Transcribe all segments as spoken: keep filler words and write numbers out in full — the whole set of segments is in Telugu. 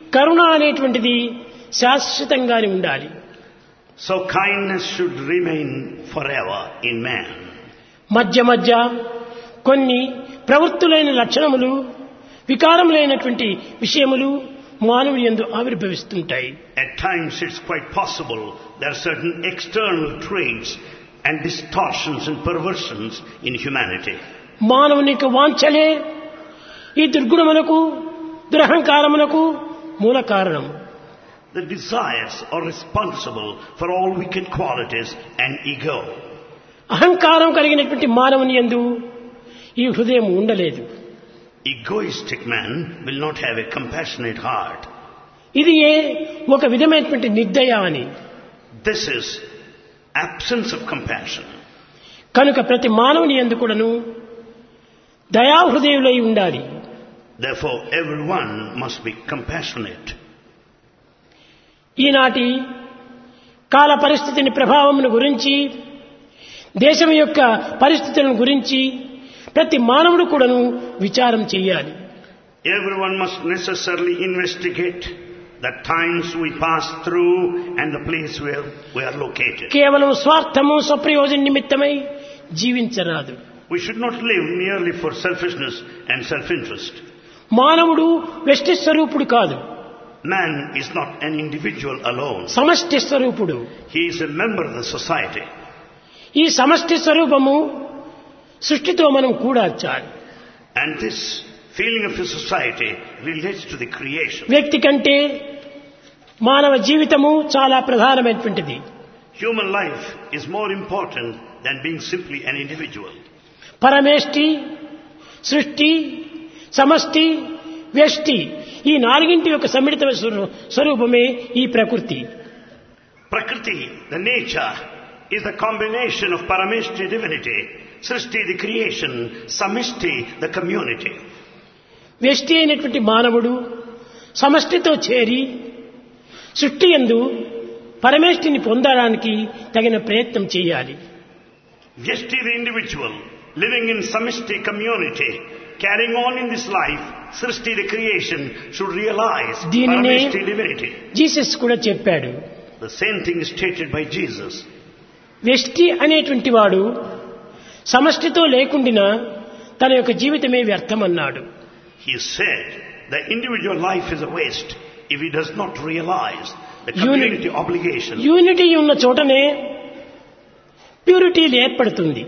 కరుణ అనేటువంటిది శాశ్వతంగానే ఉండాలి. So kindness should remain forever in man. మధ్య మధ్య కొన్ని ప్రవృత్తులైన లక్షణములు వికారములైనటువంటి విషయములు మానవుని యందు ఆవిర్భవిస్తుంటాయి. At times it's quite possible there are certain external traits and distortions and perversions in humanity. మానవునికి వాంఛలే ఈ దుర్గుణములకు దురహంకారములకు మూల కారణం. The desires are responsible for all wicked qualities and ego. అహంకారం కలిగినటువంటి మానవుని యందు ఈ హృదయం ఉండలేదు. Egoistic man will not have a compassionate heart. ఇది ఏ ఒక విధమైనటువంటి నిర్దయ అని. This is absence of compassion. కనుక ప్రతి మానవుని యందు కూడాను దయా హృదయులై ఉండాలి. Therefore everyone must be compassionate. ఈనాటి కాల పరిస్థితిని ప్రభావమును గురించి దేశం యొక్క పరిస్థితులను గురించి ప్రతి మానవుడు కూడాను విచారం చేయాలి. Everyone must necessarily investigate the times we pass through and the place where we are located. కేవలం స్వార్థము స్వప్రయోజన నిమిత్తమై జీవించరాదు. We should not live merely for selfishness and self-interest. మానవుడు వ్యష్టి స్వరూపుడు కాదు. Man is not an individual alone. సమష్టి స్వరూపుడు. He is a member of the society. ఈ సమష్టి స్వరూపము సృష్టితో మనం కూడాచాలి. And this feeling of the society relates to the creation. వ్యక్తి కంటే మానవ జీవితము చాలా ప్రధానమైనటువంటిది. Human life is more important than being simply an individual. పరమేష్టి, సృష్టి, సమష్టి, వ్యష్టి ఈ నాలుగింటి యొక్క సమ్మిళిత స్వరూపమే ఈ ప్రకృతి. Prakriti, the nature, is the combination of Parameshti, divinity, Srishti, the creation, Samishti, the community. వ్యష్టి అయినటువంటి మానవుడు సమష్టితో చేరి సృష్టి యందు పరమేష్టిని పొందడానికి తగిన ప్రయత్నం చేయాలి. Vyashti, the individual, living in Samishti community, carrying on in this life, Srishti, the creation, should realize Parameshti, divinity. Jesus కూడా చెప్పాడు. The same thing is stated by Jesus. వ్యష్టి అనేటువంటి వాడు సమష్టితో లేకుండినా తన యొక్క జీవితమే వ్యర్థమన్నాడు. He said the individual life is a waste if he does not realize the community obligation. Unity ఉన్న చోటనే ప్యూరిటీ ఏర్పడుతుంది.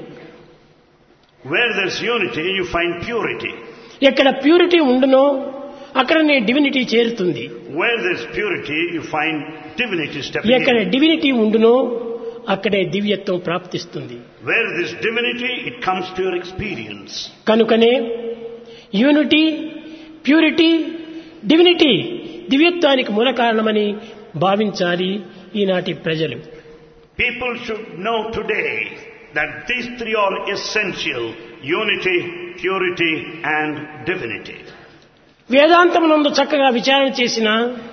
Where there is unity, you find purity. ఎక్కడ ప్యూరిటీ ఉండునో అక్కడనే డివినిటీ చేరుతుంది. Where there is purity, you find divinity stepping ఎక్కడ in. డివినిటీ ఉండునో అక్కడే దివ్యత్వం ప్రాప్తిస్తుంది. Where there is divinity, it comes to your experience. కనుకనే యూనిటీ, ప్యూరిటీ, డివినిటీ దివ్యత్వానికి మూల కారణమని భావించాలి ఈనాటి ప్రజలు. People should know today that these three are essential: unity, purity and divinity. వేదాంతమునందు చక్కగా విచారణ చేసిన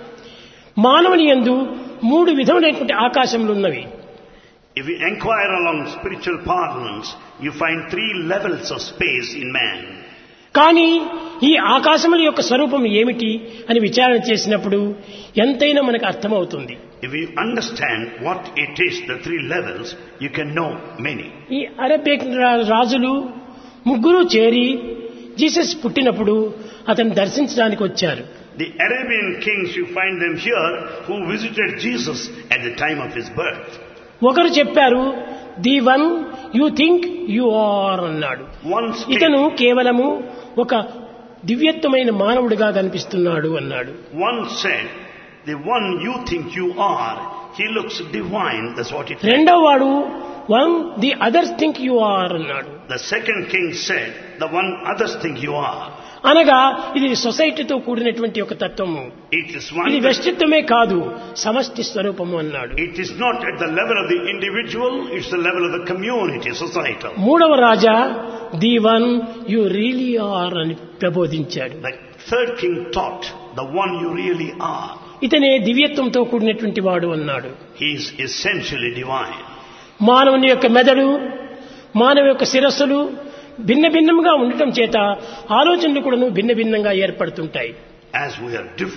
మానవుని యందు మూడు విధములైనటువంటి ఆకాశములు ఉన్నవి. If you inquire along spiritual parlance, you find three levels of space in man. కానీ ఈ ఆకాశముల యొక్క స్వరూపం ఏమిటి అని విచారణ చేసినప్పుడు ఎంతైనా మనకు అర్థమవుతుంది. If you understand what it is, the three levels, you can know many. ఈ అరబిక్ రాజులు ముగ్గురు చేరి జీసస్ పుట్టినప్పుడు అతను దర్శించడానికి వచ్చారు. The Arabian kings, you find them here, who visited Jesus at the time of his birth. ఒకరు చెప్పారు, the one you think you are అన్నాడు. ఇతను కేవలము ఒక దివ్యత్వమైన మానవుడిగా కనిపిస్తున్నాడు అన్నాడు. One said, the one you think you are, he looks divine. That's what it. రెండవ వాడు, one the others think you are అన్నాడు. The second king said, the one others think you are. అనగా ఇది సొసైటీతో కూడినటువంటి ఒక తత్వము. It is one. ఇది వ్యష్టిత్వమే కాదు, సమష్టి స్వరూపము అన్నాడు. It is not at the level of the individual, it's the level of the community, societal. మూడవ రాజా, the one you really are అని ప్రబోధించాడు. The third king taught, the one you really are. ఇతనే దివ్యత్వంతో కూడినటువంటి వాడు అన్నాడు. He is essentially divine. మానవుని యొక్క మెదడు, మానవ యొక్క శిరస్సులు భిన్న భిన్నంగా ఉండటం చేత ఆలోచనలు కూడా భిన్న భిన్నంగా ఏర్పడుతుంటాయి. As we are different,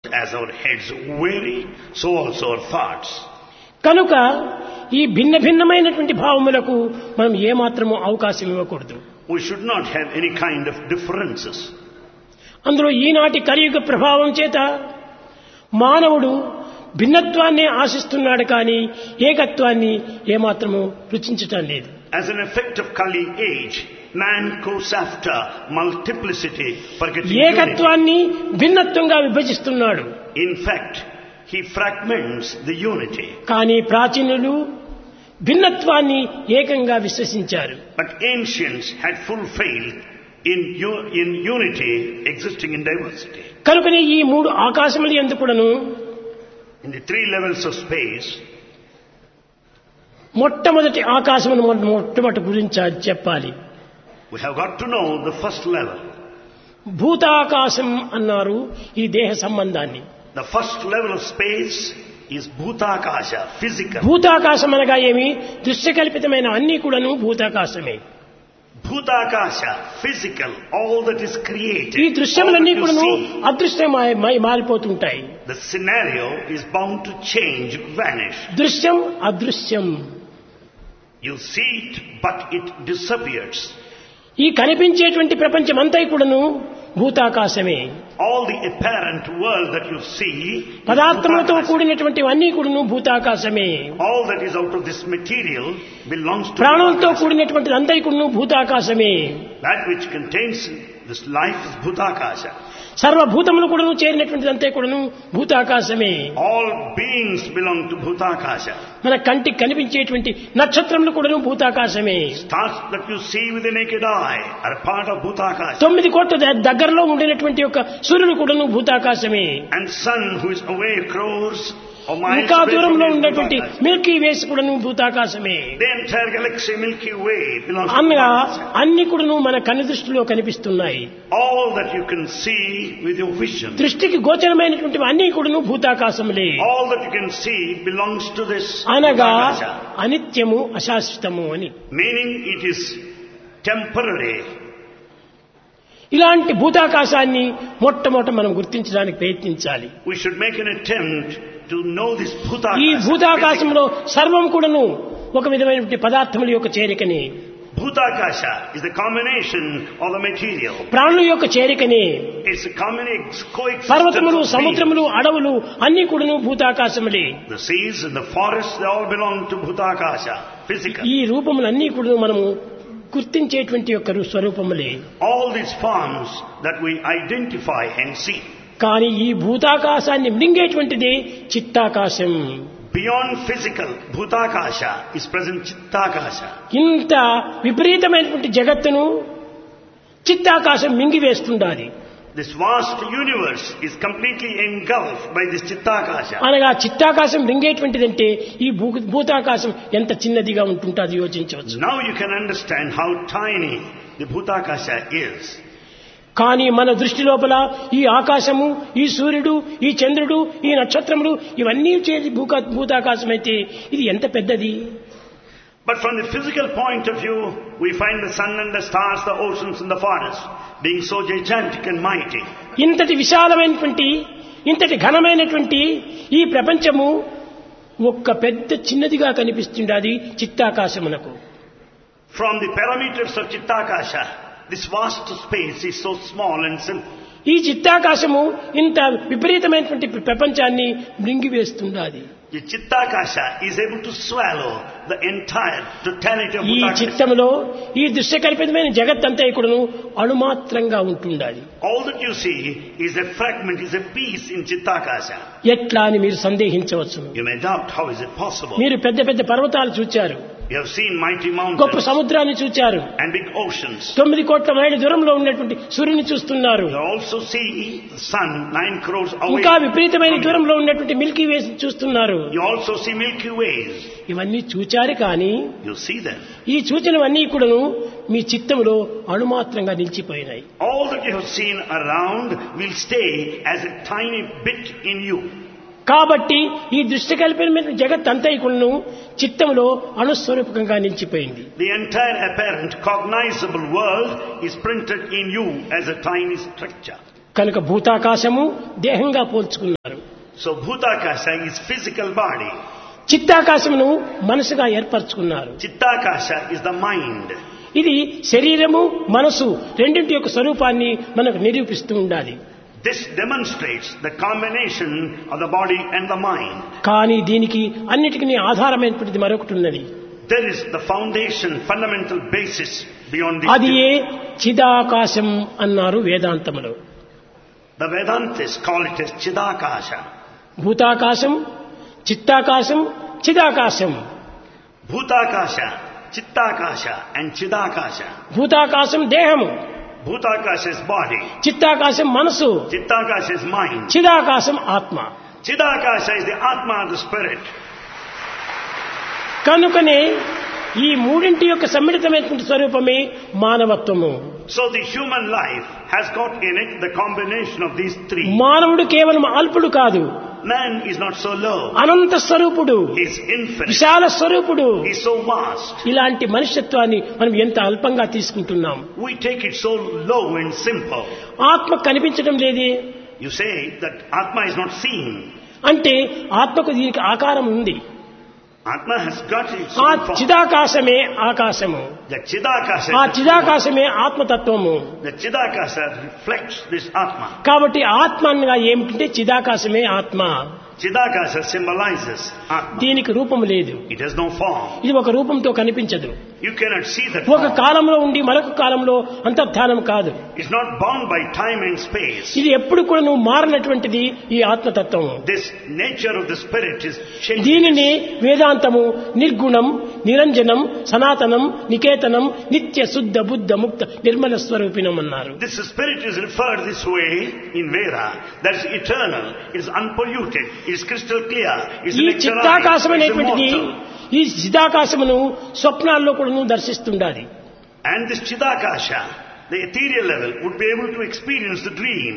As our heads vary, so also our thoughts. కనుక ఈ భిన్న భిన్నమైనటువంటి భావములకు మనం ఏమాత్రము అవకాశం ఇవ్వకూడదు. We should not have any kind of differences. అందులో ఈనాటి కలియుగ ప్రభావం చేత మానవుడు భిన్నత్వాన్ని ఆశిస్తున్నాడు కానీ ఏకత్వాన్ని ఏమాత్రము రుచించటం లేదు. As an effect of Kali age, man goes after multiplicity, forgetting unity. ఏకత్వాన్ని భిన్నత్వంగా విభజిస్తున్నాడు. In fact, he fragments the unity. కానీ ప్రాచీనులు భిన్నత్వాన్ని ఏకంగా విశ్వసించారు. But ancients had full faith in u- in unity existing in diversity. కనుకనే ఈ మూడు ఆకాశములు యందు కూడాను In the three levels of space, మొట్టమొదటి ఆకాశమును మొట్ట- మొట్టమొదటి గురించి చెప్పాలి. we have got to know the first level. భూతాకాశం అన్నారు ఈ దేహ సంబంధాన్ని. The first level of space is Bhutakasha, physical. భూతాకాశం అనగా ఏమి? దృశ్యకల్పితమైన అన్ని కూడాను భూతాకాశమే. Bhutakasha, physical, all that is created. ఈ all that దృశ్యములన్నీ you కూడాను see. అదృశ్యమై మై- మారిపోతుంటాయి. The scenario is bound to change, vanish. దృశ్యం అదృశ్యం. You see it, but it disappears. ఈ కనిపించేటువంటి ప్రపంచం అంతా కూడాను భూతాకాశమే. All the apparent world that you see is పదార్థములతో Bhutakasha. కూడినటువంటి అన్ని కూడాను భూతాకాశమే. All that is out of this material belongs to ప్రాణంతో Bhutakasha. కూడినటువంటి అంతా కూడాను భూతాకాశమే. That which contains this life is Bhutakasha. సర్వభూతములు కూడాను చేరినటువంటి అంతా కూడాను భూతాకాశమే. All beings belong to Bhutakasha. మన కంటికి కనిపించేటువంటి నక్షత్రములు కూడాను భూతాకాశమే. Stars that you see with the naked eye are part of Bhutakasha. తొమ్మిది కోట్ల ద- దగ్గరలో ఉండినటువంటి యొక్క సూర్యుడు కూడాను భూతాకాశమే. And sun who is away crores or miles ఇంకా away from దూరంలో you is ఉన్నటువంటి Bhutakasha. మిల్కీ వేస్ కూడాను భూతాకాశమే. The entire galaxy Milky Way belongs to అనగా Bhutakasha. అన్ని కూడాను మన కన్ను దృష్టిలో కనిపిస్తున్నాయి. All that you can see with your vision, దృష్టికి గోచరమైనటువంటి అన్ని కూడాను భూతాకాశములే. all that you can see belongs to this అనగా Bhutakasha. అనిత్యము అశాశ్వతము అని. Meaning it is temporary. ఇలాంటి భూతాకాశాన్ని మొట్టమొదట మనం గుర్తించడానికి ప్రయత్నించాలి. We should make an attempt to know this ఈ Bhutakasha. భూతాకాశంలో సర్వం కూడాను ఒక విధమైనటువంటి పదార్థముల యొక్క చేరికని, Bhutakasha is the combination of the material. ప్రాణుల యొక్క చేరికని, It's a combination, coexistence పర్వతములు of సముద్రములు beings. అడవులు అన్ని కూడాను భూతాకాశములే. The seas and the forests, they all belong to Bhutakasha, physical. ఈ రూపములన్నీ కూడాను మనము గుర్తించేటువంటి యొక్క రు- స్వరూపములే. All these forms that we identify and see. కానీ ఈ భూతాకాశాన్ని మింగేటువంటిది చిత్తాకాశం. Beyond physical, Bhutakasha is present Chittakasha. ఇంత విపరీతమైనటువంటి జగత్తును చిత్తాకాశం మింగివేస్తుండాలి. This vast universe is completely engulfed by this Chittakasha. అనగా చిత్తాకాశం మింగేటువంటిదంటే ఈ భూ భూతాకాశం ఎంత చిన్నదిగా ఉంటుంటాది యోచించవచ్చు. Now you can understand how tiny the Bhutakasha is. కానీ మన దృష్టి లోపల ఈ ఆకాశము, ఈ సూర్యుడు, ఈ చంద్రుడు, ఈ నక్షత్రములు ఇవన్నీ చేరి భూకా భూతాకాశం అయితే ఇది ఎంత పెద్దది. But from the physical point of view, we find the sun and the stars, the oceans and the forests being so gigantic and mighty. ఇంతటి విశాలమైనటువంటి, ఇంతటి ఘనమైనటువంటి ఈ ప్రపంచము ఒక్క పెద్ద చిన్నదిగా కనిపిస్తుండాది చిత్తాకాశమునకు. From the parameters of Chittakasha, this vast space is so small and simple. ఈ చిత్తాకాశము ఇంత విపరీతమైనటువంటి ప్రపంచాన్ని మృంగివేస్తుండాది. The Chittakasha is able to swallow the entire totality of ఈ Bhutakasha. చిత్తములో ఈ దృశ్యకల్పితమైన జగత్తంతా ఇక్కడను అణుమాత్రంగా ఉంటుండాలి. All that you see is a fragment, is a piece in Chittakasha. ఎట్లా అని మీరు సందేహించవచ్చును. You may doubt, how is it possible? మీరు పెద్ద పెద్ద పర్వతాలు చూచారు, You have seen mighty గొప్ప mountains సముద్రాన్ని చూచారు, and big oceans. తొమ్మిది కోట్ల మైళ్ళ దూరంలో ఉన్నటువంటి సూర్యుని చూస్తున్నారు, You also see the sun nine crores away. ఇంకా విపరీతమైన from you. దూరంలో ఉన్నటువంటి మిల్కీ వేస్ చూస్తున్నారు. You also see Milky Ways. ఇవన్నీ చూచారు కానీ You see them. ఈ సూచనవన్నీ కూడాను మీ చిత్తములో అణుమాత్రంగా నిలిచిపోయినాయి. All that you have seen around will stay as a tiny bit in you. కాబట్టి ఈ దృష్టికల్పితమైన జగత్ అంతా కూడాను చిత్తములో అణుస్వరూపకంగా నిలిచిపోయింది. The entire apparent cognizable world is printed in you as a tiny structure. కనుక భూతాకాశము దేహంగా పోల్చుకున్నారు. So Bhutakasha is physical body. చిత్తాకాశమును మనసుగా ఏర్పరచుకున్నారు. Chittakasha is the mind. ఇది శరీరము మనసు రెండింటి యొక్క స్వరూపాన్ని మనకు నిరూపిస్తూ ఉండాలి. This demonstrates the combination of the body and the mind. కానీ దీనికి అన్నిటికీ ఆధారమైనటువంటిది మరొకటి ఉన్నది. There is the foundation, fundamental basis beyond this. అది ఏ చిదాకాశం అన్నారు వేదాంతములో. The Vedantis call it as Chidakasha. భూతాకాశం, చిత్తాకాశం, చిదాకాశం. Bhutakasha, Chittakasha and Chidakasha. భూతాకాశం దేహము, Bhutakasha is body. చిత్తాకాశం మనసు, Chittakasha is mind. చిదాకాశం ఆత్మ. Chidakasha is the Atma, the spirit. కనుకనే ఈ మూడింటి యొక్క సమ్మిళితమైనటువంటి స్వరూపమే మానవత్వము. So the human life has got in it the combination of these three. మానవుడు కేవలం అల్పుడు కాదు, Man is not so low. అనంత స్వరూపుడు, He is infinite. విశాల స్వరూపుడు. He is so vast. ఇలాంటి మనుష్యత్వాన్ని మనం ఎంత అల్పంగా తీసుకుంటున్నాం. We take it so low and simple. ఆత్మ కనిపించడం లేదే You say that Atma is not seen. అంటే ఆత్మకు దీనికి ఆకారం ఉంది. Atma has got its ఆ own form. చిదాకాశమే ఆకాశము, The Chidakasha. ఆ is the చిదాకాశమే ఆత్మతత్వము. true one. The Chidakasha reflects this Atma. కాబట్టి ఆత్మ అనగా ఏమిటంటే చిదాకాశమే ఆత్మ. Chidakasha symbolizes Atma. దీనికి రూపం లేదు. It has no form. ఇది ఒక రూపంతో కనిపించదు. You cannot see that ఒక form. కాలంలో ఉండి మరొక కాలంలో అంతర్ధానం కాదు. It's not bound by time and space. ఇది ఎప్పుడు కూడా నువ్వు మారినటువంటిది ఈ ఆత్మతత్వము. This nature of the spirit is changing. దీనిని వేదాంతము నిర్గుణం, నిరంజనం, సనాతనం, నికేతనం, నిత్య శుద్ధ బుద్ధ ముక్త నిర్మల స్వరూపిణం అన్నారు. This spirit is referred this way in Veda. That is eternal, it is unpolluted, it is crystal clear, it is ఈ electrolyte, చిత్తాకాశం it is అనేటువంటిది immortal. ఈ చిదాకాశమును స్వప్నాల్లో కూడా నువ్వు దర్శిస్తుండాలి. And this Chidakasha, the ethereal level, would be able to experience the dream.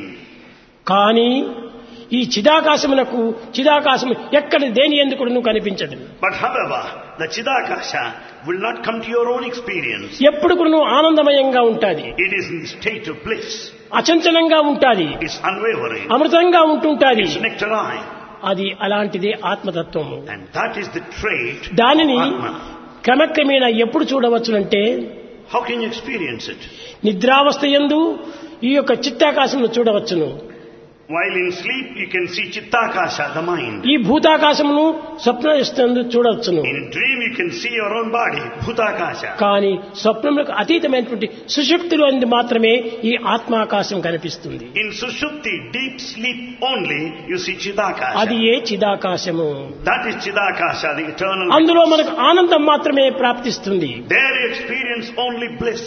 కానీ ఈ చిదాకాశమునకు చిదాకాశము ఎక్కడ దేని ఎందుకు నువ్వు కనిపించదు. But however, the Chidakasha will not come to your own experience. ఎప్పుడు కూడా నువ్వు ఆనందమయంగా ఉంటాది, It is in the state of bliss. అచంచలంగా ఉంటాది, It's unwavering. అమృతంగా ఉంటుంటాది. It's nectarine. అది అలాంటిదే ఆత్మతత్వము. And that is the trait దానిని of Atma. క్రమక్రమేణా ఎప్పుడు చూడవచ్చునంటే How can you experience it? నిద్రావస్థ యందు ఈ యొక్క చిత్తాకాశమును చూడవచ్చును. While in sleep, you can see Chittakasha, the mind. ఈ భూతాకాశమును స్వప్నస్థందు చూడవచ్చును. In dream, you can see your own body, Bhutakasha. కానీ స్వప్నములకు అతీతమైనటువంటి సుషుప్తిలో అందు మాత్రమే ఈ ఆత్మాకాశం కనిపిస్తుంది. In Sushupti, deep sleep only, you see అది Chidakasha. A చిదాకాశము. That is Chidakasha, the eternal. అందులో మనకు ఆనందం మాత్రమే ప్రాప్తిస్తుంది. There you experience only bliss.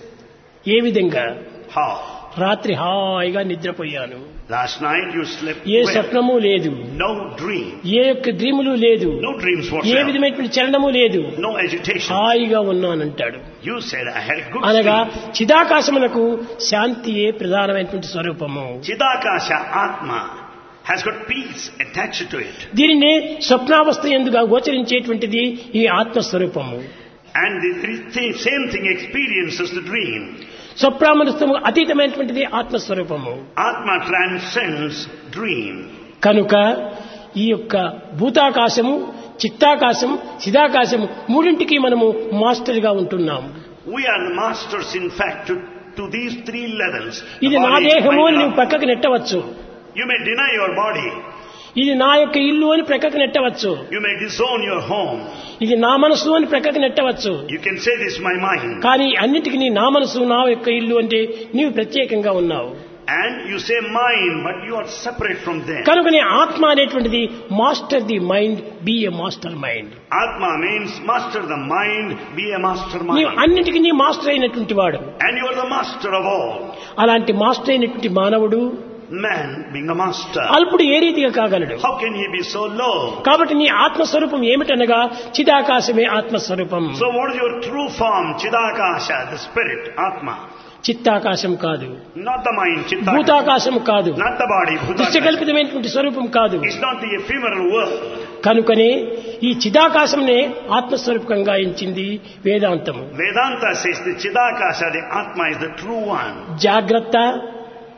ఏ విధంగా? How? రాత్రి హాయిగా నిద్రపోయాను, Last night you slept A well. స్వప్నము లేదు, No dream. ఏ యొక్క డ్రీములు లేదు, No dreams ఏ whatsoever. విధమైనటువంటి చలనము లేదు, No agitation. హాయిగా ఉన్నానంటాడు. You said, I had good అనగా sleep. చిదాకాశమునకు శాంతియే ప్రధానమైనటువంటి స్వరూపము. Chidakasha, Atma, has got peace attached to it. దీనిని స్వప్నావస్థ ఎందుగా గోచరించేటువంటిది ఈ ఆత్మస్వరూపము. And the th- same thing experiences the dream. స్వప్నామనస్థము అతీతమైనటువంటిది ఆత్మస్వరూపము. Atma transcends dream. కనుక ఈ యొక్క భూతాకాశము, చిత్తాకాశం, చిదాకాశము మూడింటికి మనము మాస్టర్గా ఉంటున్నాము. We are the masters, in fact, to, to these three levels. ఇది The నా body, దేహము mind, అని నువ్వు love. పక్కకు నెట్టవచ్చు. You may deny your body. ఇది నా యొక్క ఇల్లు అని ప్రక్కకు నెట్టవచ్చు. You may disown your home. ఇది నా మనసు అని ప్రక్కకు నెట్టవచ్చు. You can say, this is my mind. కానీ అన్నిటికీ నీ నా మనసు, నా యొక్క ఇల్లు అంటే నీవు ప్రత్యేకంగా ఉన్నావు. And you say mine, but you are separate from them. కనుక నీ ఆత్మ అనేటువంటిది master the mind, B A master mind. Atma means master the mind, be a master నీవు mind. అన్నిటికీ నీ మాస్టర్ అయినటువంటి వాడు. And you are the master of all. అలాంటి మాస్టర్ అయినటువంటి మానవుడు Man being a master. అల్పుడు ఏ రీతిగా కాగలడు? How can he be so low? కాబట్టి నీ ఆత్మస్వరూపం ఏమిటనగా చిదాకాశమే ఆత్మస్వరూపం. So what is your true form? Chidakasha, the spirit, Atma. చిత్తాకాశం కాదు, Not the mind, Chidakasha. భూతాకాశం కాదు, Not the body, Bhutakasha. దృశ్యకల్పితమైనటువంటి స్వరూపం కాదు. It's not the ephemeral world. కనుకనే ఈ చిదాకాశంనే ఆత్మస్వరూపంగా ఎంచింది వేదాంతము. Vedanta says the Chidakasha, the Atma, is the true one. జాగ్రత్త,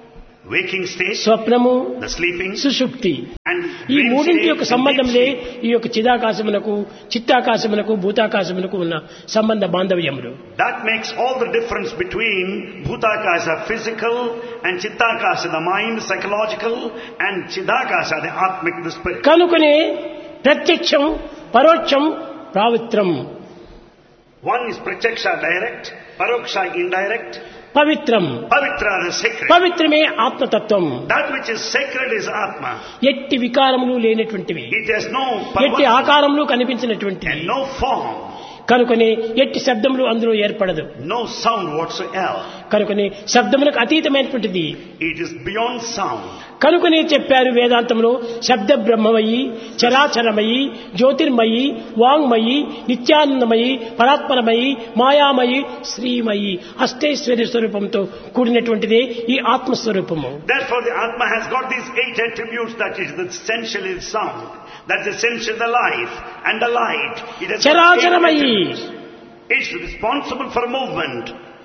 waking state, స్వప్నము, the sleeping, సుషుప్తి. and ఈ dream మూడింటి state యొక్క and సంబంధంలే deep sleep. ఈ యొక్క చిదాకాశమునకు, చిత్తాకాశమునకు, భూతాకాశమునకు ఉన్న సంబంధ బాంధవ్యములు. That makes all the difference between Bhutakasha, physical, and Chittakasha, the mind, psychological, and Chidakasha, the Atmic, the spirit. కనుకనే ప్రత్యక్షం, పరోక్షం, ప్రావిత్రం. One is Pratyaksha, direct, Paroksha, indirect, పవిత్రం. Pavitra, the sacred. పవిత్రమే ఆత్మతత్వం. That which is sacred is Atma. ఎట్టి వికారములు లేనటువంటివి, It has no ఎట్టి perversion ఆకారములు కనిపించినటువంటివి. and no form, కనుకనే ఎట్టి శబ్దములు అందులో ఏర్పడదు. no sound whatsoever. కనుకనే శబ్దములకు అతీతమైనటువంటిది. It is beyond sound. కనుకనే చెప్పారు వేదాంతంలో, శబ్ద బ్రహ్మమయి, చరాచరమయి, జ్యోతిర్మయి, వాంగ్మయి, నిత్యానందమయి, పరాత్పరమయి, మాయామయి, శ్రీమయి, అష్టైశ్వర్య స్వరూపంతో కూడినటువంటిదే ఈ ఆత్మస్వరూపము. Therefore the Atma has got these eight attributes, that is the essential is sound, that's essential the life and the light. It has got eight చరాచరమయి, attributes. It's responsible for movement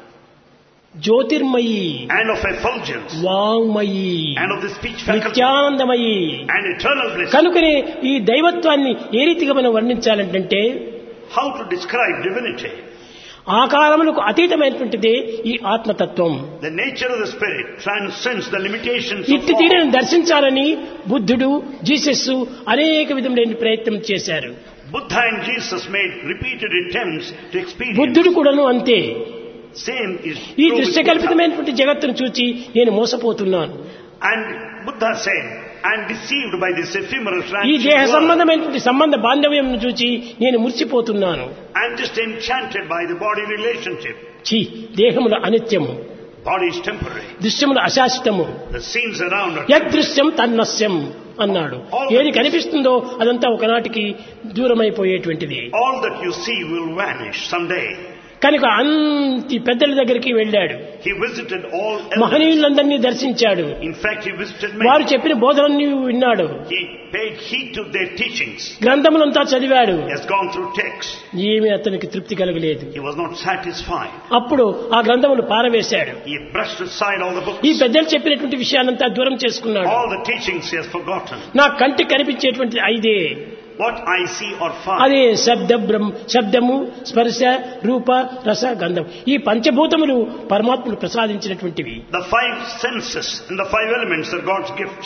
Jyotirmayi, and of effulgence వాంగ్మయి, and of the speech faculty నిత్యానందమయి. and eternal bliss. కనుకనే ఈ దైవత్వాన్ని ఏ రీతిగా మనం వర్ణించాలంటే, How to describe divinity? ఆకారములకు అతీతమైనటువంటిదే ఈ ఆత్మతత్వం. The nature of the spirit transcends the limitations of ఇట్టి form. తీరును దర్శించాలని బుద్ధుడు, జీసస్ అనేక విధములైన ప్రయత్నం చేశారు. Buddha and Jesus made repeated attempts to experience. బుద్ధుడు కూడాను అంతే. Same is ఈ true with దృశ్య Buddha. కల్పితమైనటువంటి జగత్తును చూచి నేను మోసపోతున్నాను. And Buddha said, I am deceived by this ephemeral ఈ transient దేహ world. సంబంధమైనటువంటి సంబంధ బాంధవ్యం చూచి నేను మురిసిపోతున్నాను. I am just enchanted by the body relationship. ఛీ, దేహముల అనిత్యము, Body is temporary. దృశ్యముల అశాశ్వతము, The scenes around are యదృశ్యం తన్నస్యం అన్నాడు. ఏది కనిపిస్తుందో అదంతా ఒకనాటికి దూరమైపోయేటువంటిది. all that you see will vanish someday. కనుక అంతి పెద్దల దగ్గరికి వెళ్ళాడు. He visited all elders. మహనీయులందరినీ దర్శించాడు. In fact, he visited వారు many. చెప్పిన బోధనని విన్నాడు. He paid heed to their teachings. గ్రంథములంతా చదివాడు. He has gone through texts. ఏమీ అతనికి తృప్తి కలగలేదు. He was not satisfied. అప్పుడు ఆ గ్రంథములు పారవేశాడు. He brushed aside all the ఈ books. పెద్దలు చెప్పినటువంటి విషయాలంతా దూరం చేసుకున్నాడు. All the teachings he has forgotten. నా కంటికి కనిపించేటువంటి ఐదే, What I see or find. అదే శబ్ద బ్రహ్మ, శబ్దము, స్పర్శ, రూప, రస, గంధం. ఈ పంచభూతములు పరమాత్ముడు ప్రసాదించినటువంటివి. The five senses and the five elements are God's gifts.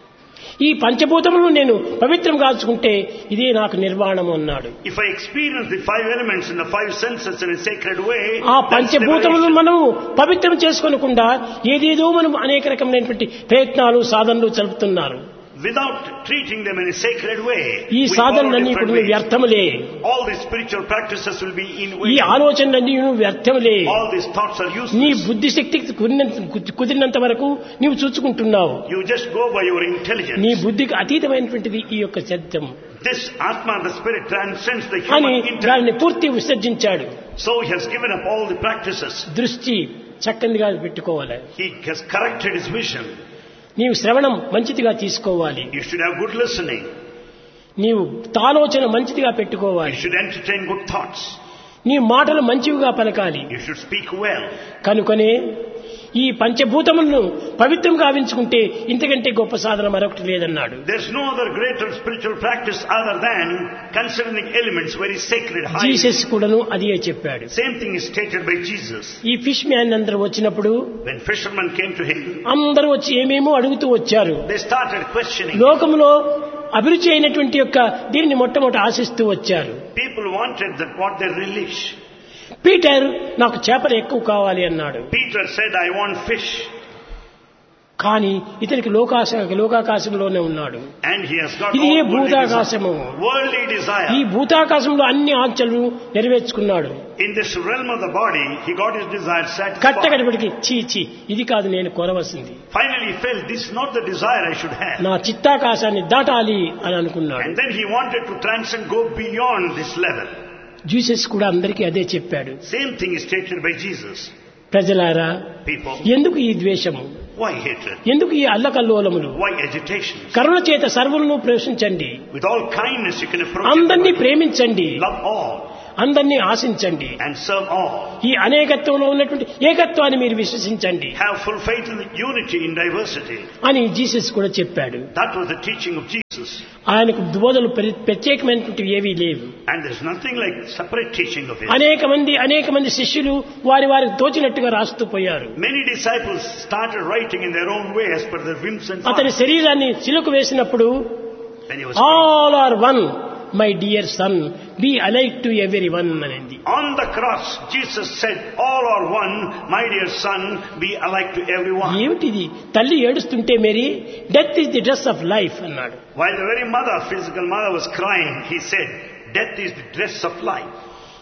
ఈ పంచభూతములను నేను పవిత్రం కాల్చుకుంటే ఇదే నాకు నిర్వాణము అన్నాడు. If I experience the five elements and the five senses in a sacred way, ఆ that's పంచభూతములను liberation. మనం పవిత్రం చేసుకోనకుండా ఏదేదో మనం అనేక రకమైనటువంటి ప్రయత్నాలు, సాధనలు జరుపుతున్నారు. Without treating them in a sacred way, ఈ we follow సాధనలన్నీ different ఇప్పుడు ways. వ్యర్థములే. All these spiritual practices will be in ఈ vain. ఆలోచనలన్నీ వ్యర్థములే. All these thoughts are నీ useless. బుద్ధి శక్తికి కుదిరినంత కుదిరినంత వరకు నీవు చూచుకుంటున్నావు. You just go by your నీ intelligence. బుద్ధికి అతీతమైనటువంటిది ఈ యొక్క శబ్దం This Atma, the spirit, transcends the అని human intellect. దానిని పూర్తి విసర్జించాడు. So he has given up all the practices. దృష్టి చక్కనిగా పెట్టుకోవాలి. He has corrected his vision. నీవు శ్రవణం మంచిదిగా తీసుకోవాలి. You should have good listening. నీవు తాలోచన మంచిదిగా You పెట్టుకోవాలి. should entertain good thoughts. నీ మాటలు మంచివిగా పలకాలి. You should speak well. కనుకనే ఈ పంచభూతములను పవిత్రం గావించుకుంటే ఇంతకంటే గొప్ప సాధన మరొకటి లేదన్నాడు. There's no other greater spiritual practice other than considering elements very sacred, high. Jesus కూడాను అదే చెప్పాడు. Same thing is stated by Jesus. ఈ ఫిష్ మ్యాన్ అందరూ వచ్చినప్పుడు When fishermen came to him, అందరూ వచ్చి ఏమేమో అడుగుతూ వచ్చారు. they started questioning. లోకములో అభిరుచి అయినటువంటి యొక్క దీనిని మొట్టమొదటి ఆశిస్తూ వచ్చారు. People wanted that what they relish. Peter నాకు చేపలు ఎక్కువ కావాలి అన్నాడు. Peter said, I want fish. కానీ ఇతనికి లోకాశ లోకాకాశంలోనే ఉన్నాడు. And he has got ఇది ఏ all worldly భూతాకాశము. desire. Worldly desire. ఈ భూతాకాశంలో అన్ని ఆంక్షలు నెరవేర్చుకున్నాడు. In this realm of the body, he got his desire satisfied. కట్టకడపడికి చీ చీ ఇది కాదు నేను కోరవలసింది. Finally he felt this is not the desire I should have. నా చిత్తాకాశాన్ని దాటాలి అని అనుకున్నాడు. And then he wanted to transcend, go beyond this level. Jesus కూడా అందరికీ అదే చెప్పాడు. Same thing is stated by Jesus. ప్రజలారా, People, ఎందుకు ఈ ద్వేషము, why hatred? ఎందుకు ఈ అల్లకల్లోలములు? Why agitation? కరుణ చేత సర్వులను ప్రేమించండి, With all kindness you can approach అందరినీ everybody. ప్రేమించండి, Love all. అందరినీ ఆశించండి. And serve all. ఈ అనేకత్వంలో ఉన్నటువంటి ఏకత్వాన్ని మీరు విశ్వసించండి. Have full faith in the unity in diversity. అని జీసస్ కూడా చెప్పాడు. That was the teaching of Jesus. ఆయనకు బోధలు ప్రత్యేకమైనటువంటివి ఏవీ లేవు. And there's nothing like separate teaching of his. అనేక మంది అనేక మంది శిష్యులు వారి వారికి తోచినట్టుగా రాస్తూ పోయారు. Many disciples started writing in their own way as per their whims and అతని fancies. శరీరాన్ని సిలుకు వేసినప్పుడు When he was all are one my dear son be alike to every one అనేది. on the cross, Jesus said, all are one, my dear son, be alike to everyone. ఏమిటిది? తల్లి ఏడుస్తుంటే Mary death is the dress of life అన్నాడు. While the very mother, physical mother, was crying, he said, death is the dress of life.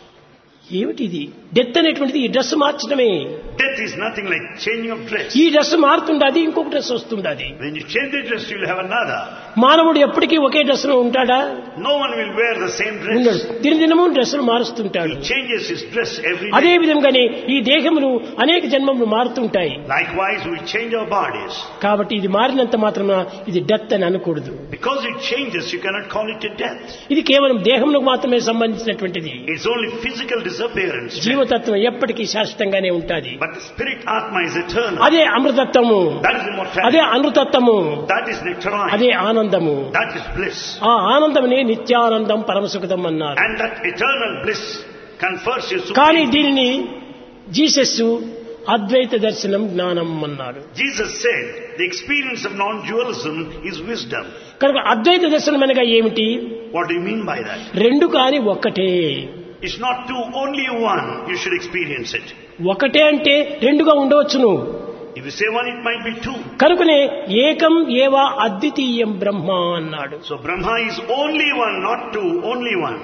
ఏమిటిది? డెత్ అనేటువంటిది ఈ డ్రెస్ మార్చడమే. Death is nothing like changing of dress. ఈ డ్రెస్ మారుతుండది, ఇంకొక dress వస్తుండది. When you change the dress, you will have another. మానవుడు ఎప్పటికీ ఒకే డ్రెస్ లో ఉంటాడా? No one will wear the same ఉండడు. dress. దినదినము డ్రెస్సులు మారుస్తుంటాడు. He changes his dress every అదే day. విధంగానే ఈ దేహములు అనేక జన్మములు మారుతుంటాయి. Likewise, we change our bodies. కాబట్టి ఇది మారినంత మాత్రమే ఇది డెత్ అని అనకూడదు. Because it changes, you cannot call it a death. ఇది కేవలం దేహములకు మాత్రమే సంబంధించినటువంటిది. It's only physical disappearance. జీవతత్వం ఎప్పటికీ శాశ్వతంగానే ఉంటుంది. But the spirit Atma is eternal. అదే అమృతత్వము, That is immortality. అదే అనృతత్వము, That is nectarine. అదే ఆనందము. That is bliss. ఆ ఆనందమునే నిత్యానందం పరమసుఖదం అన్నారు. And that eternal bliss confers you కానీ supreme. దీనిని జీసస్ అద్వైత దర్శనం జ్ఞానం అన్నాడు. Jesus said the experience of non-dualism is wisdom. కనుక అద్వైత దర్శనం అనగా ఏమిటి? What do you mean by that? రెండు కాని ఒక్కటే. It's not two, only one. You should experience it. ఒకటే అంటే రెండుగా ఉండవచ్చును. If you say one, it might be two. కనుకనే ఏకం ఏవా అద్వితీయం బ్రహ్మ అన్నాడు. So Brahma is only one, not two, only one.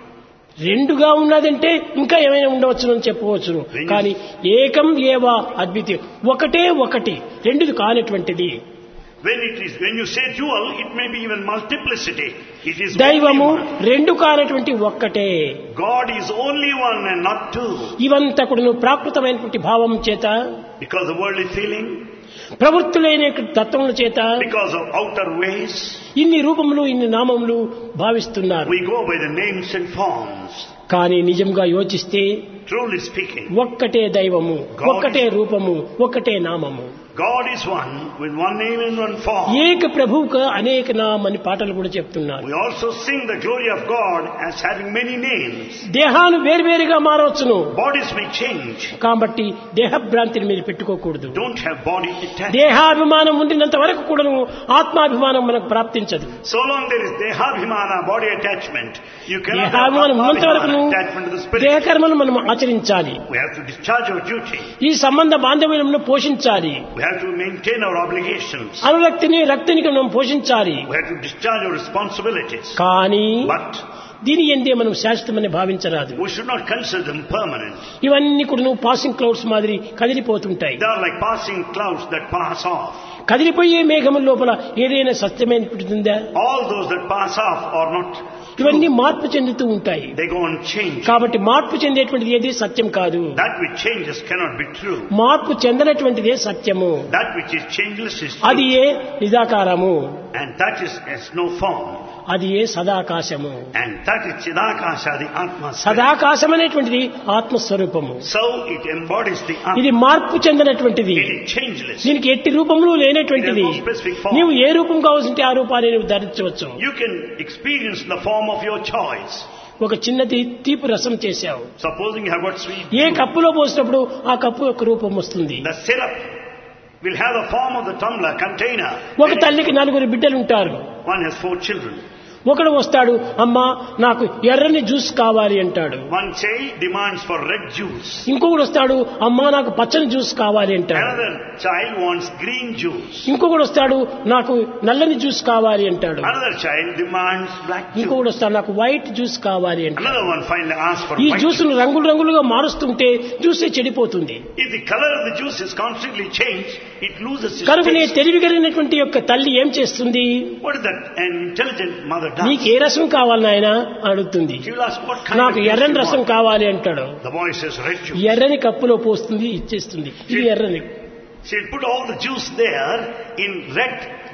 రెండుగా ఉన్నదంటే ఇంకా ఏమైనా ఉండవచ్చును అని చెప్పవచ్చును. కానీ ఏకం ఏవా అద్వితీయం, ఒకటే ఒకటి, రెండుది కానటువంటిది. When it is, when you say dual, it may be even multiplicity. It is దైవము only one. రెండు కానటువంటి ఒక్కటే. God is only one and not two. ఇవంతా కూడా ప్రాకృతమైనటువంటి భావం చేత, Because of worldly feeling, ప్రవృత్తులైన తత్వముల చేత because of outer ways, ఇన్ని రూపములు ఇన్ని నామములు భావిస్తున్నారు. we go by the names and forms. కానీ నిజంగా యోచిస్తే Truly speaking, ఒక్కటే దైవము, ఒక్కటే రూపము, ఒక్కటే నామము. God is one with one name and one form. ఏక ప్రభువుకు అనేక నామని పాటలు కూడా చెప్తున్నారు. We also sing the glory of God as having many names. దేహాలు వేర్వేరుగా మారవచ్చును. Bodies may change. కాబట్టి దేహభ్రాంతిని మీరు పెట్టుకోకూడదు. Don't have body attachment. దేహాభిమానం ఉండినంత వరకు కూడాను ఆత్మాభిమానం మనకు ప్రాప్తించదు. So long there is dehabhimana, body attachment, you cannot have దేహాభిమానం ఉన్నంత వరకు atmabhimana, attachment to the spirit. దేహకర్మలు మనం ఆచరించాలి. We have to discharge our duty. ఈ సంబంధ బాంధవ్యాలను పోషించాలి. We have to maintain our obligations. అనురక్తిని రక్తిని మనం పోషించాలి. We have to discharge our responsibilities. కానీ But దీని ఎందే మనం శాశ్వతమని భావించరాదు. we should not consider them permanent. ఇవన్నీ కూడా పాసింగ్ క్లౌడ్స్ మాదిరి కదిలిపోతుంటాయి. They are like passing clouds that pass off. కదిలిపోయే మేఘముల లోపల ఏదైనా సత్యమైనటుందా? All those that pass off are not ఇవన్నీ మార్పు చెందుతూ ఉంటాయి. They go on changing. కాబట్టి మార్పు చెందేటువంటిది ఏది సత్యం కాదు. That which changes cannot be true. మార్పు చెందనటువంటిదే సత్యము. That which is changeless is అది true. A నిరాకారము, And that is has no form. అది ఏ సదాకాశము. And that is Chidakasha, the Atma. Spirit. సదాకాశం అనేటువంటిది ఆత్మస్వరూపము. So it embodies the Atma. ఇది మార్పు చెందనటువంటిది. It is changeless. దీనికి ఎట్టి రూపములు లేనటువంటిది. There is no specific form. నీవు ఏ రూపం కావాల్సింటే ఆ రూపాన్ని నువ్వు ధరించవచ్చు. You can experience the form of your choice. ఒక చిన్నది తీపి రసం చేశావు. Supposing you have got sweet. ఏ కప్పులో పోసినప్పుడు ఆ కప్పు యొక్క రూపం వస్తుంది. The syrup will have the form of the tumbler container. ఒక తల్లికి నలుగురు బిడ్డలు ఉంటారు. One has four children. ఒకడు వస్తాడు, అమ్మా నాకు ఎర్రని జ్యూస్ కావాలి అంటాడు. One child demands for red juice. ఇంకొకడు వస్తాడు, అమ్మా నాకు పచ్చని జ్యూస్ కావాలి అంటాడు. Another child wants green juice. ఇంకొకడు వస్తాడు, నాకు నల్లని జ్యూస్ కావాలి అంటాడు. Another child demands black juice. ఇంకొకడు వస్తాడు, నాకు వైట్ జ్యూస్ కావాలి అంటాడు. Another one finally asks for ఈ white జ్యూస్ juice. ను రంగులు రంగులుగా మారుస్తుంటే జ్యూసే చెడిపోతుంది. If the color of the juice is constantly changed, it loses its కనుకనే taste. తెలివి కలిగినటువంటి యొక్క తల్లి ఏం చేస్తుంది? What is that an intelligent mother does? నీకు ఏ రసం కావాలి నాయనా అడుగుతుంది. She will ask what kind నాకు of juice ఎర్రని you రసం want. కావాలి అంటాడు. The boy says red juice. ఎర్రని కప్పులో పోస్తుంది, ఇచ్చేస్తుంది. ఇది ఎర్రని. She'll put all the juice there in red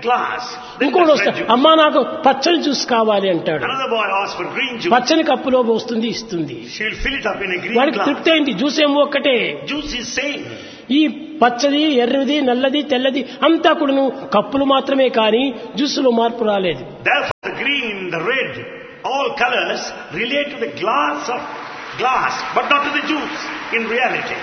glass. Then ఇంకోటి the వస్తా red juice. అమ్మా నాకు పచ్చని జ్యూస్ కావాలి అంటాడు. Another boy asks for green juice. పచ్చని కప్పులో వస్తుంది ఇస్తుంది. She will fill it up in a green వాడికి glass. తృప్తి అయింది. జ్యూస్ ఏమో ఒక్కటే. Juice is same. ఈ పచ్చది ఎర్రది నల్లది తెల్లది అంతా కూడాను కప్పులు మాత్రమే కానీ జ్యూసులో మార్పు రాలేదు. Therefore the green, the red, all colors relate to the glass of glass, but not to the juice in reality.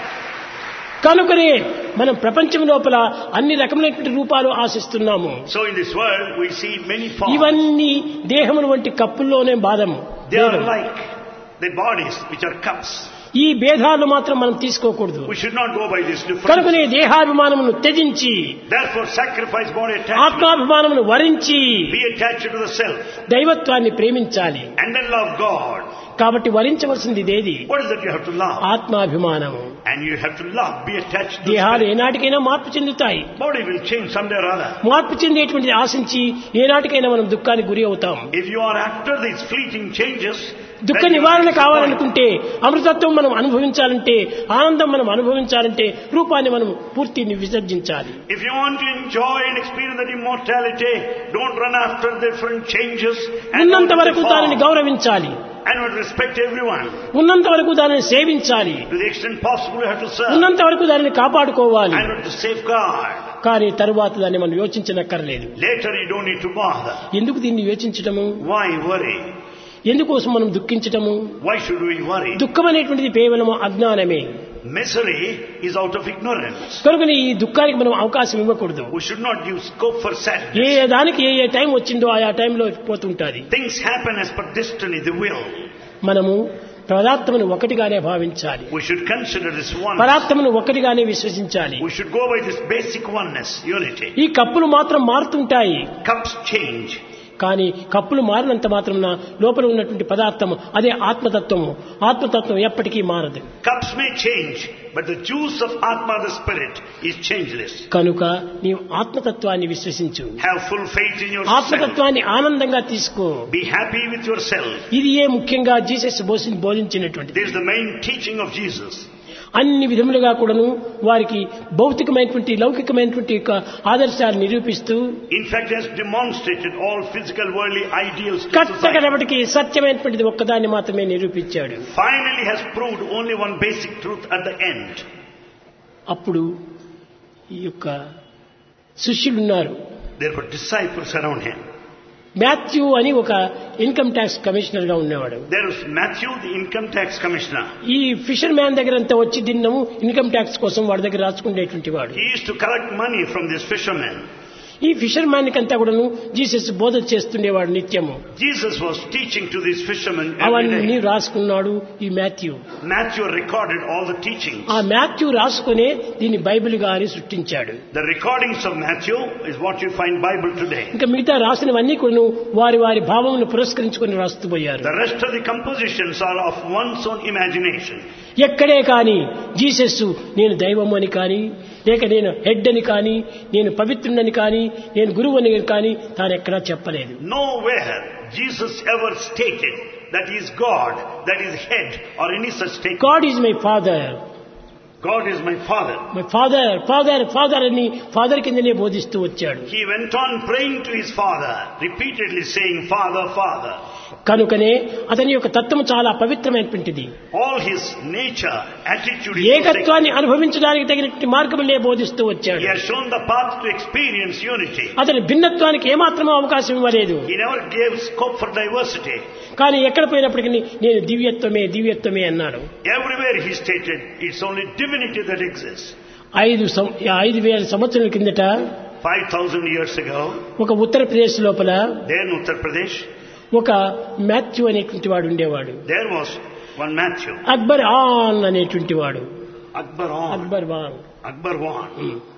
కనుకనే మనం ప్రపంచం లోపల అన్ని రకమైనటువంటి రూపాలు ఆశిస్తున్నాము. So in this world we see many forms. ఇవన్నీ దేహముల వంటి కప్పుల్లోనే బాధము. They are like the bodies which are cups. ఈ భేదాలు మాత్రం మనం తీసుకోకూడదు. We should not go by this difference. కనుకనే దేహాభిమానమును త్యజించి Therefore sacrifice body attachment. ఆత్మాభిమానమును వరించి Be attached to the self. దైవత్వాన్ని ప్రేమించాలి. And then love God. కాబట్టి వరించవలసింది ఇదేది? What is that you have to love? ఆత్మాభిమానము. And you have to love, be attached to దేహాలు the ఏనాటికైనా మార్పు చెందుతాయి. body will change someday or other. మార్పు చెందేటువంటిది ఆశించి ఏనాటికైనా మనం దుఃఖానికి గురి అవుతాం. If you are after these fleeting changes, దుఃఖ then you నివారణ are కావాలనుకుంటే అమృతత్వం మనం అనుభవించాలంటే ఆనందం మనం అనుభవించాలంటే రూపాన్ని మనం పూర్తిని విసర్జించాలి. If you want to enjoy and experience that immortality, don't run after different changes and ఉన్నంత not వరకు to దానిని fall. గౌరవించాలి. And would respect everyone. ఉన్నంత వరకు దానిని సేవించాలి. To the extent possible you have to serve. ఉన్నంత వరకు దానిని కాపాడుకోవాలి. And would to safeguard. కానీ తరువాత దాన్ని మనం యోచించనక్కర్లేదు. Later you don't need to bother. ఎందుకు దీన్ని యోచించటము? Why worry? ఎందుకోసం మనం దుఃఖించటము? Why should we worry? దుఃఖం అనేటువంటిది కేవలం అజ్ఞానమే. Misery is out of ignorance. కనుకని ఈ దుఃఖానికి మనం అవకాశం ఇవ్వకూడదు. We should not give scope for A sadness. ఏ దానికి ఏ ఏ టైం వచ్చిందో ఆయా టైంలో పోతుంటాది. Things happen as per destiny, the will. మనము పదార్థమును ఒకటిగానే భావించాలి. We should consider this oneness. పదార్థమును ఒకటిగానే విశ్వసించాలి. We should go by this basic oneness, unity. ఈ కప్పులు మాత్రం మారుతుంటాయి. Cups change. కానీ కప్పులు మారినంత మాత్రం లోపల ఉన్నటువంటి పదార్థము అదే ఆత్మతత్వము. ఆత్మతత్వం ఎప్పటికీ మారదు. Cups may change, but the juice of Atma, the spirit, is changeless. కనుక నీవు ఆత్మతత్వాన్ని విశ్వసించు. Have full faith in yourself. ఆత్మతత్వాన్ని ఆనందంగా తీసుకో. Be happy with yourself. ఇది ఏ ముఖ్యంగా Jesus బోధించినటువంటిది. This is the main teaching of Jesus. అన్ని విధములుగా కూడాను వారికి భౌతికమైనటువంటి లౌకికమైనటువంటి ఆదర్శాలు నిరూపిస్తూ In fact, has demonstrated all physical worldly ideals to society. కట్టకడపటికి సత్యమైనటువంటిది ఒక్కదాన్ని మాత్రమే నిరూపించాడు. Finally has proved only one basic truth at the end. అప్పుడు ఈ యొక్క శిష్యులు ఉన్నారు. Therefore disciples around him. Matthew అని ఒక ఇన్కమ్ ట్యాక్స్ కమిషనర్ గా ఉన్నవాడు. There was Matthew, the income tax commissioner. ఈ ఫిషర్ మ్యాన్ దగ్గర అంతా వచ్చి దిన్నము ఇన్కమ్ ట్యాక్స్ కోసం వాడి దగ్గర రాసుకునేటువంటి వాడు. He used to collect money from this fisherman. ఈ ఫిషర్ మ్యాన్ కంతా కూడాను జీసస్ బోధ చేస్తుండేవాడు నిత్యము. Jesus was teaching to these fishermen every అవన్నీ day. రాసుకున్నాడు ఈ Matthew. Matthew recorded all the teachings. ఆ మాథ్యూ రాసుకునే దీన్ని బైబిల్ గా అని సృష్టించాడు. The recordings of Matthew is what you find Bible today. ఇంకా మిగతా రాసినవన్నీ కూడా వారి వారి భావమును పురస్కరించుకొని రాస్తూ పోయారు. The rest of the compositions are of one's own imagination. ఎక్కడే కానీ జీసస్ నేను దైవం అని కానీ లేక నేను హెడ్ అని కానీ నేను పవిత్రుడని కానీ నేను గురువు అని కానీ తాను ఎక్కడా చెప్పలేదు. Nowhere Jesus ever stated that he is God, that he is head or any such statement. God is my father. God is my father. My father father father అని ఫాదర్ కిందనే బోధిస్తూ వచ్చాడు. He went on praying to his father, repeatedly saying, Father, Father. కనుకనే అతని యొక్క తత్వం చాలా పవిత్రమైనటువంటిది. All his nature, attitude is ఏకత్వాన్ని అనుభవించడానికి తగినటువంటి మార్గములే బోధిస్తూ వచ్చాడు. He has shown the path to experience unity. అతని భిన్నత్వానికి ఏమాత్రమూ అవకాశం ఇవ్వలేదు. He never gave scope for diversity. కానీ ఎక్కడ పోయినప్పటికీ నేను దివ్యత్వమే దివ్యత్వమే అన్నాడు. Everywhere he stated, it's only divinity that exists. ఐదు సం- ఐదు వేల సంవత్సరాల కిందట Five thousand years ago, ఒక ఉత్తరప్రదేశ్ లోపల there in Uttar Pradesh, ఒక మాథ్యూ అనేటువంటి వాడు ఉండేవాడు. there was one Matthew. Akbar on అనేటువంటి వాడు. Akbar on. Akbar van. Akbar one.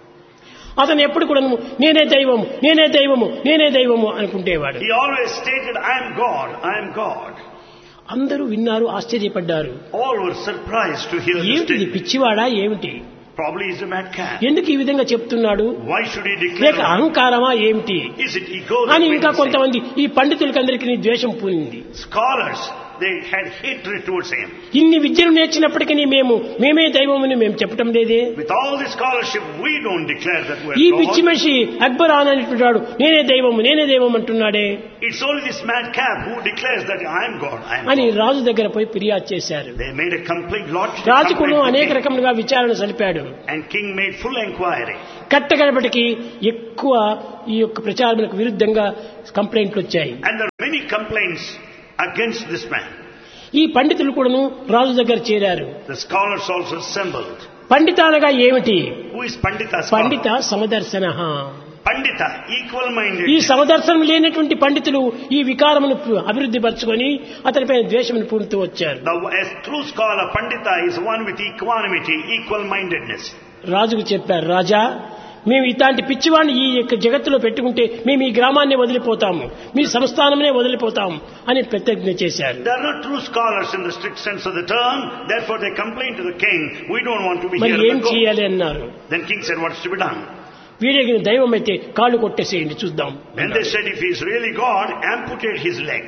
అతను ఎప్పుడు కూడా నేనే దైవము నేనే దైవము నేనే దైవము అనుకుంటేవాడు. He always stated, I am God, I am God. అందరూ విన్నారు, ఆశ్చర్యపడ్డారు. All were surprised to hear this ఏమిటి statement. పిచ్చివాడా ఏమిటి? Probably he's a madman. ఎందుకు ఈ విధంగా చెప్తున్నాడు? Why should he లేక declare? అహంకారమా ఏమిటి Is it ego? అని that ఇంకా made him say? కొంతమంది ఈ పండితులకందరికీ ద్వేషం పూనింది. Scholars they had hatred towards him. ఇన్ని విద్యలు నేర్చినప్పటికీ మేము మేమే దైవమని మేము చెప్పటం లేదే. With all this scholarship, we don't declare that we ఈ are పిచ్చి God. మనిషి అక్బర్ ఆన్ అంటున్నాడు, నేనే దైవము నేనే దైవం అంటున్నాడే It's only this madcap who declares that I am God. I am అని God. రాజు దగ్గర పోయి ఫిర్యాదు చేశారు. They made a complete lodge. రాజు కూడా అనేక రకములుగా విచారణ సలిపాడు. And king made full inquiry. కట్టగడపటికి ఎక్కువ ఈ యొక్క ప్రచారములకు విరుద్ధంగా కంప్లైంట్లు వచ్చాయి. And there are many complaints against this man. ఈ పండితులు కూడాను రాజు దగ్గర చేరారు. The scholars also assembled. పండిత అనగా ఏమిటి? Who is Pandita? Pandit సమదర్శన. Pandita, equal minded. ఈ సమదర్శనం లేనటువంటి పండితులు ఈ వికారమును అభివృద్ధి పరచుకొని అతనిపై ద్వేషమును పూనుతూ వచ్చారు. The a true scholar, Pandita, is one with equanimity, equal mindedness. రాజుకు చెప్పారు, రాజా మేము ఇలాంటి పిచ్చివాడిని ఈ యొక్క జగత్తులో పెట్టుకుంటే మేము ఈ గ్రామాన్ని వదిలిపోతాము, మీ సంస్థానమే వదిలిపోతాము అని ప్రతిజ్ఞ చేశారు. They are not true scholars in the strict sense of the term. Therefore, they complain to the king, "We don't want to be మరి here." ఏం But go. చేయాలి అన్నారు. Then king said, "What is to be done?" వీడికి దైవం అయితే కాళ్ళు కొట్టేసేయండి చూద్దాం. Then they said, "If he is really God, amputate his leg."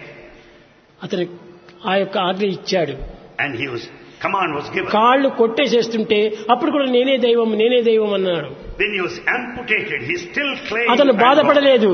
అతను ఆ యొక్క ఆజ్ఞ ఇచ్చాడు. And he was command was given. కాళ్ళు కొట్టేసేస్తుంటే అప్పుడు కూడా నేనే దైవం నేనే దైవం అన్నాడు. When he was amputated, he still claimed. అతను "I am God." బాధపడలేదు.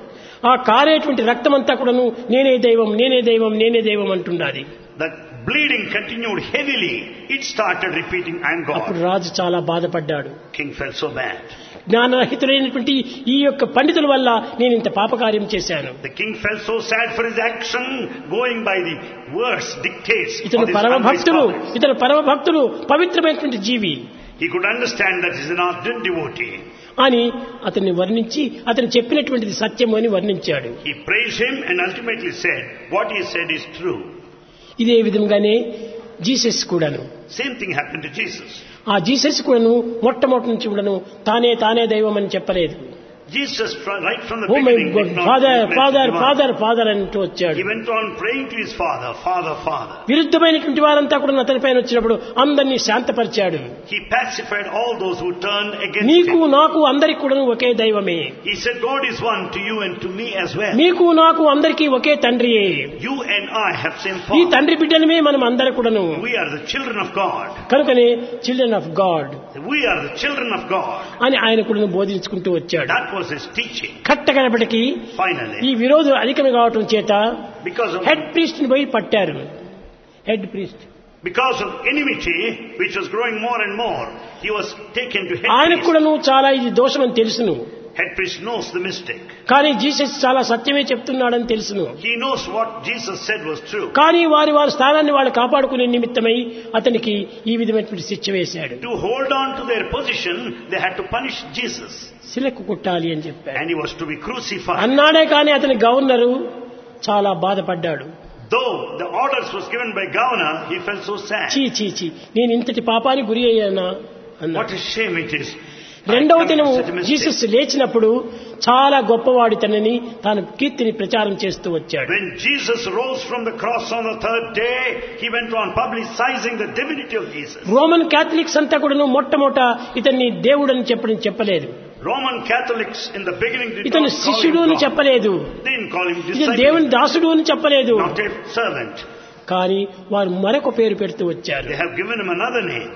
ఆ కారేటువంటి రక్తం అంతా కూడాను నేనే దైవం నేనే దైవం నేనే దైవం అంటున్నది. The bleeding continued heavily. It started repeating, "I am God." అప్పుడు రాజు చాలా బాధపడ్డాడు. King felt so bad. జ్ఞానరహితులైనటువంటి ఈ యొక్క పండితుల వల్ల నేను ఇంత పాపకార్యం చేశాను. The king felt so sad for his action, going by the words, dictates of ఇతను these పరమ unwise భక్తులు scholars. ఇతను పరమ భక్తులు పవిత్రమైనటువంటి జీవి He could understand that he is an ardent devotee. అని అతన్ని వర్ణించి అతను చెప్పినటువంటిది సత్యం అని వర్ణించాడు. He praised him and ultimately said, "What he said is true." ఇదే విధంగానే జీసస్ కూడాను Same thing happened to Jesus. ఆ జీసస్ కూడాను మొట్టమొదటి నుంచి కూడాను తానే తానే దైవం అని చెప్పలేదు. Jesus, fr- right from the oh my beginning, God did not father neglect father his father father అంటూ వచ్చాడు. He went on praying to his father, "Father, Father." విరుద్ధమైనటువంటి వారంతా కూడా అతనిపైన వచ్చినప్పుడు అందరినీ శాంతపరిచాడు. He pacified all those who turned against నీకు him. నాకు అందరికి కూడా ఒకే దైవమే. He said, "God is one to you and to me as well. నీకు నాకు అందరికీ ఒకే తండ్రియే. You and I have same ఈ father. తండ్రి బిడ్డలమే మనం అందరు కూడాను. We are the children of God. కనుకనే children of God We are the children of God." అని ఆయన కూడా బోధించుకుంటూ వచ్చాడు. That was his teaching. కట్టగడపటికి ఈ Finally, విరోధం అధికం కావటం చేత because of హెడ్ ప్రీస్ట్ ని పోయి పట్టారు. Head priest because of enmity, which was growing more and more, he was taken to head ఆయనకు priest. కూడాను చాలా ఇది దోషమని తెలుసును. Head priest knows the mistake. కానీ జీసస్ చాలా సత్యమే చెప్తున్నాడని తెలుసును. He knows what Jesus said was true. కానీ వారి వారి స్థానాన్ని వాళ్ళు కాపాడుకునే నిమిత్తమై అతనికి ఈ విధమైనటువంటి శిక్ష వేశాడు. To hold on to their position, they had to punish Jesus. శిలకు కొట్టాలి అని చెప్పాడు. And he was to be crucified. అన్నాడే కానీ అతని గవర్నరు చాలా బాధపడ్డాడు. Though the orders was given by governor, he felt so sad. చీ చీ చీ నేను ఇంతటి పాపానికి గురి అయ్యానా What అన్నాడు. a shame it is. రెండవ I దినం committed such a mistake. Jesus లేచినప్పుడు చాలా గొప్పవాడితనని తాను కీర్తిని ప్రచారం చేస్తూ వచ్చాడు. When Jesus rose from the cross on the third day, he went on publicizing the divinity of Jesus. Roman Catholics అంతా కూడాను మొట్టమొదట ఇతన్ని దేవుడని చెప్పడం చెప్పలేదు. Roman Catholics in the beginning did ఇతను not call శిష్యుడు him అని God. చెప్పలేదు. They didn't call him ఇతను దేవుని disciple, దాసుడు అని చెప్పలేదు. not a servant. కానీ వారు మరొక పేరు పెడుతూ వచ్చారు. They have given him another name.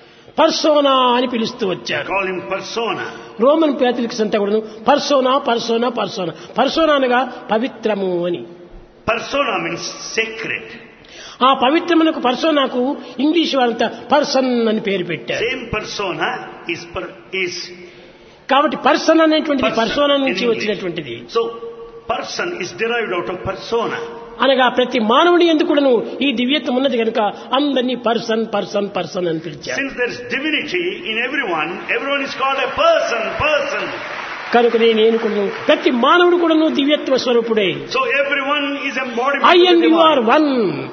Persona అని పిలుస్తూ వచ్చారు. Call him persona. Roman Catholics అంతా కూడాను పర్సోనా పర్సోనా పర్సోనా పర్సోనా అనగా పవిత్రము అని. Persona means sacred. ఆ పవిత్రమునకు పర్సోనాకు ఇంగ్లీష్ వారంతా పర్సన్ అని పేరు పెట్టారు. Same persona is per, is కాబట్టి పర్సన్ అనేటువంటిది person పర్సోనా in నుంచి English. వచ్చినటువంటిది. So person is derived out of persona. అనగా ప్రతి మానవుని ఎందుకు కూడాను ఈ దివ్యత్వం ఉన్నది కనుక అందరినీ పర్సన్ పర్సన్ పర్సన్ అని పిలిచారు. Since there is divinity in everyone, everyone is called a person, person. కనుక నేను కూడాను ప్రతి మానవుడు కూడాను దివ్యత్వ స్వరూపుడే. So everyone is embodiment I of the and you are divine. One.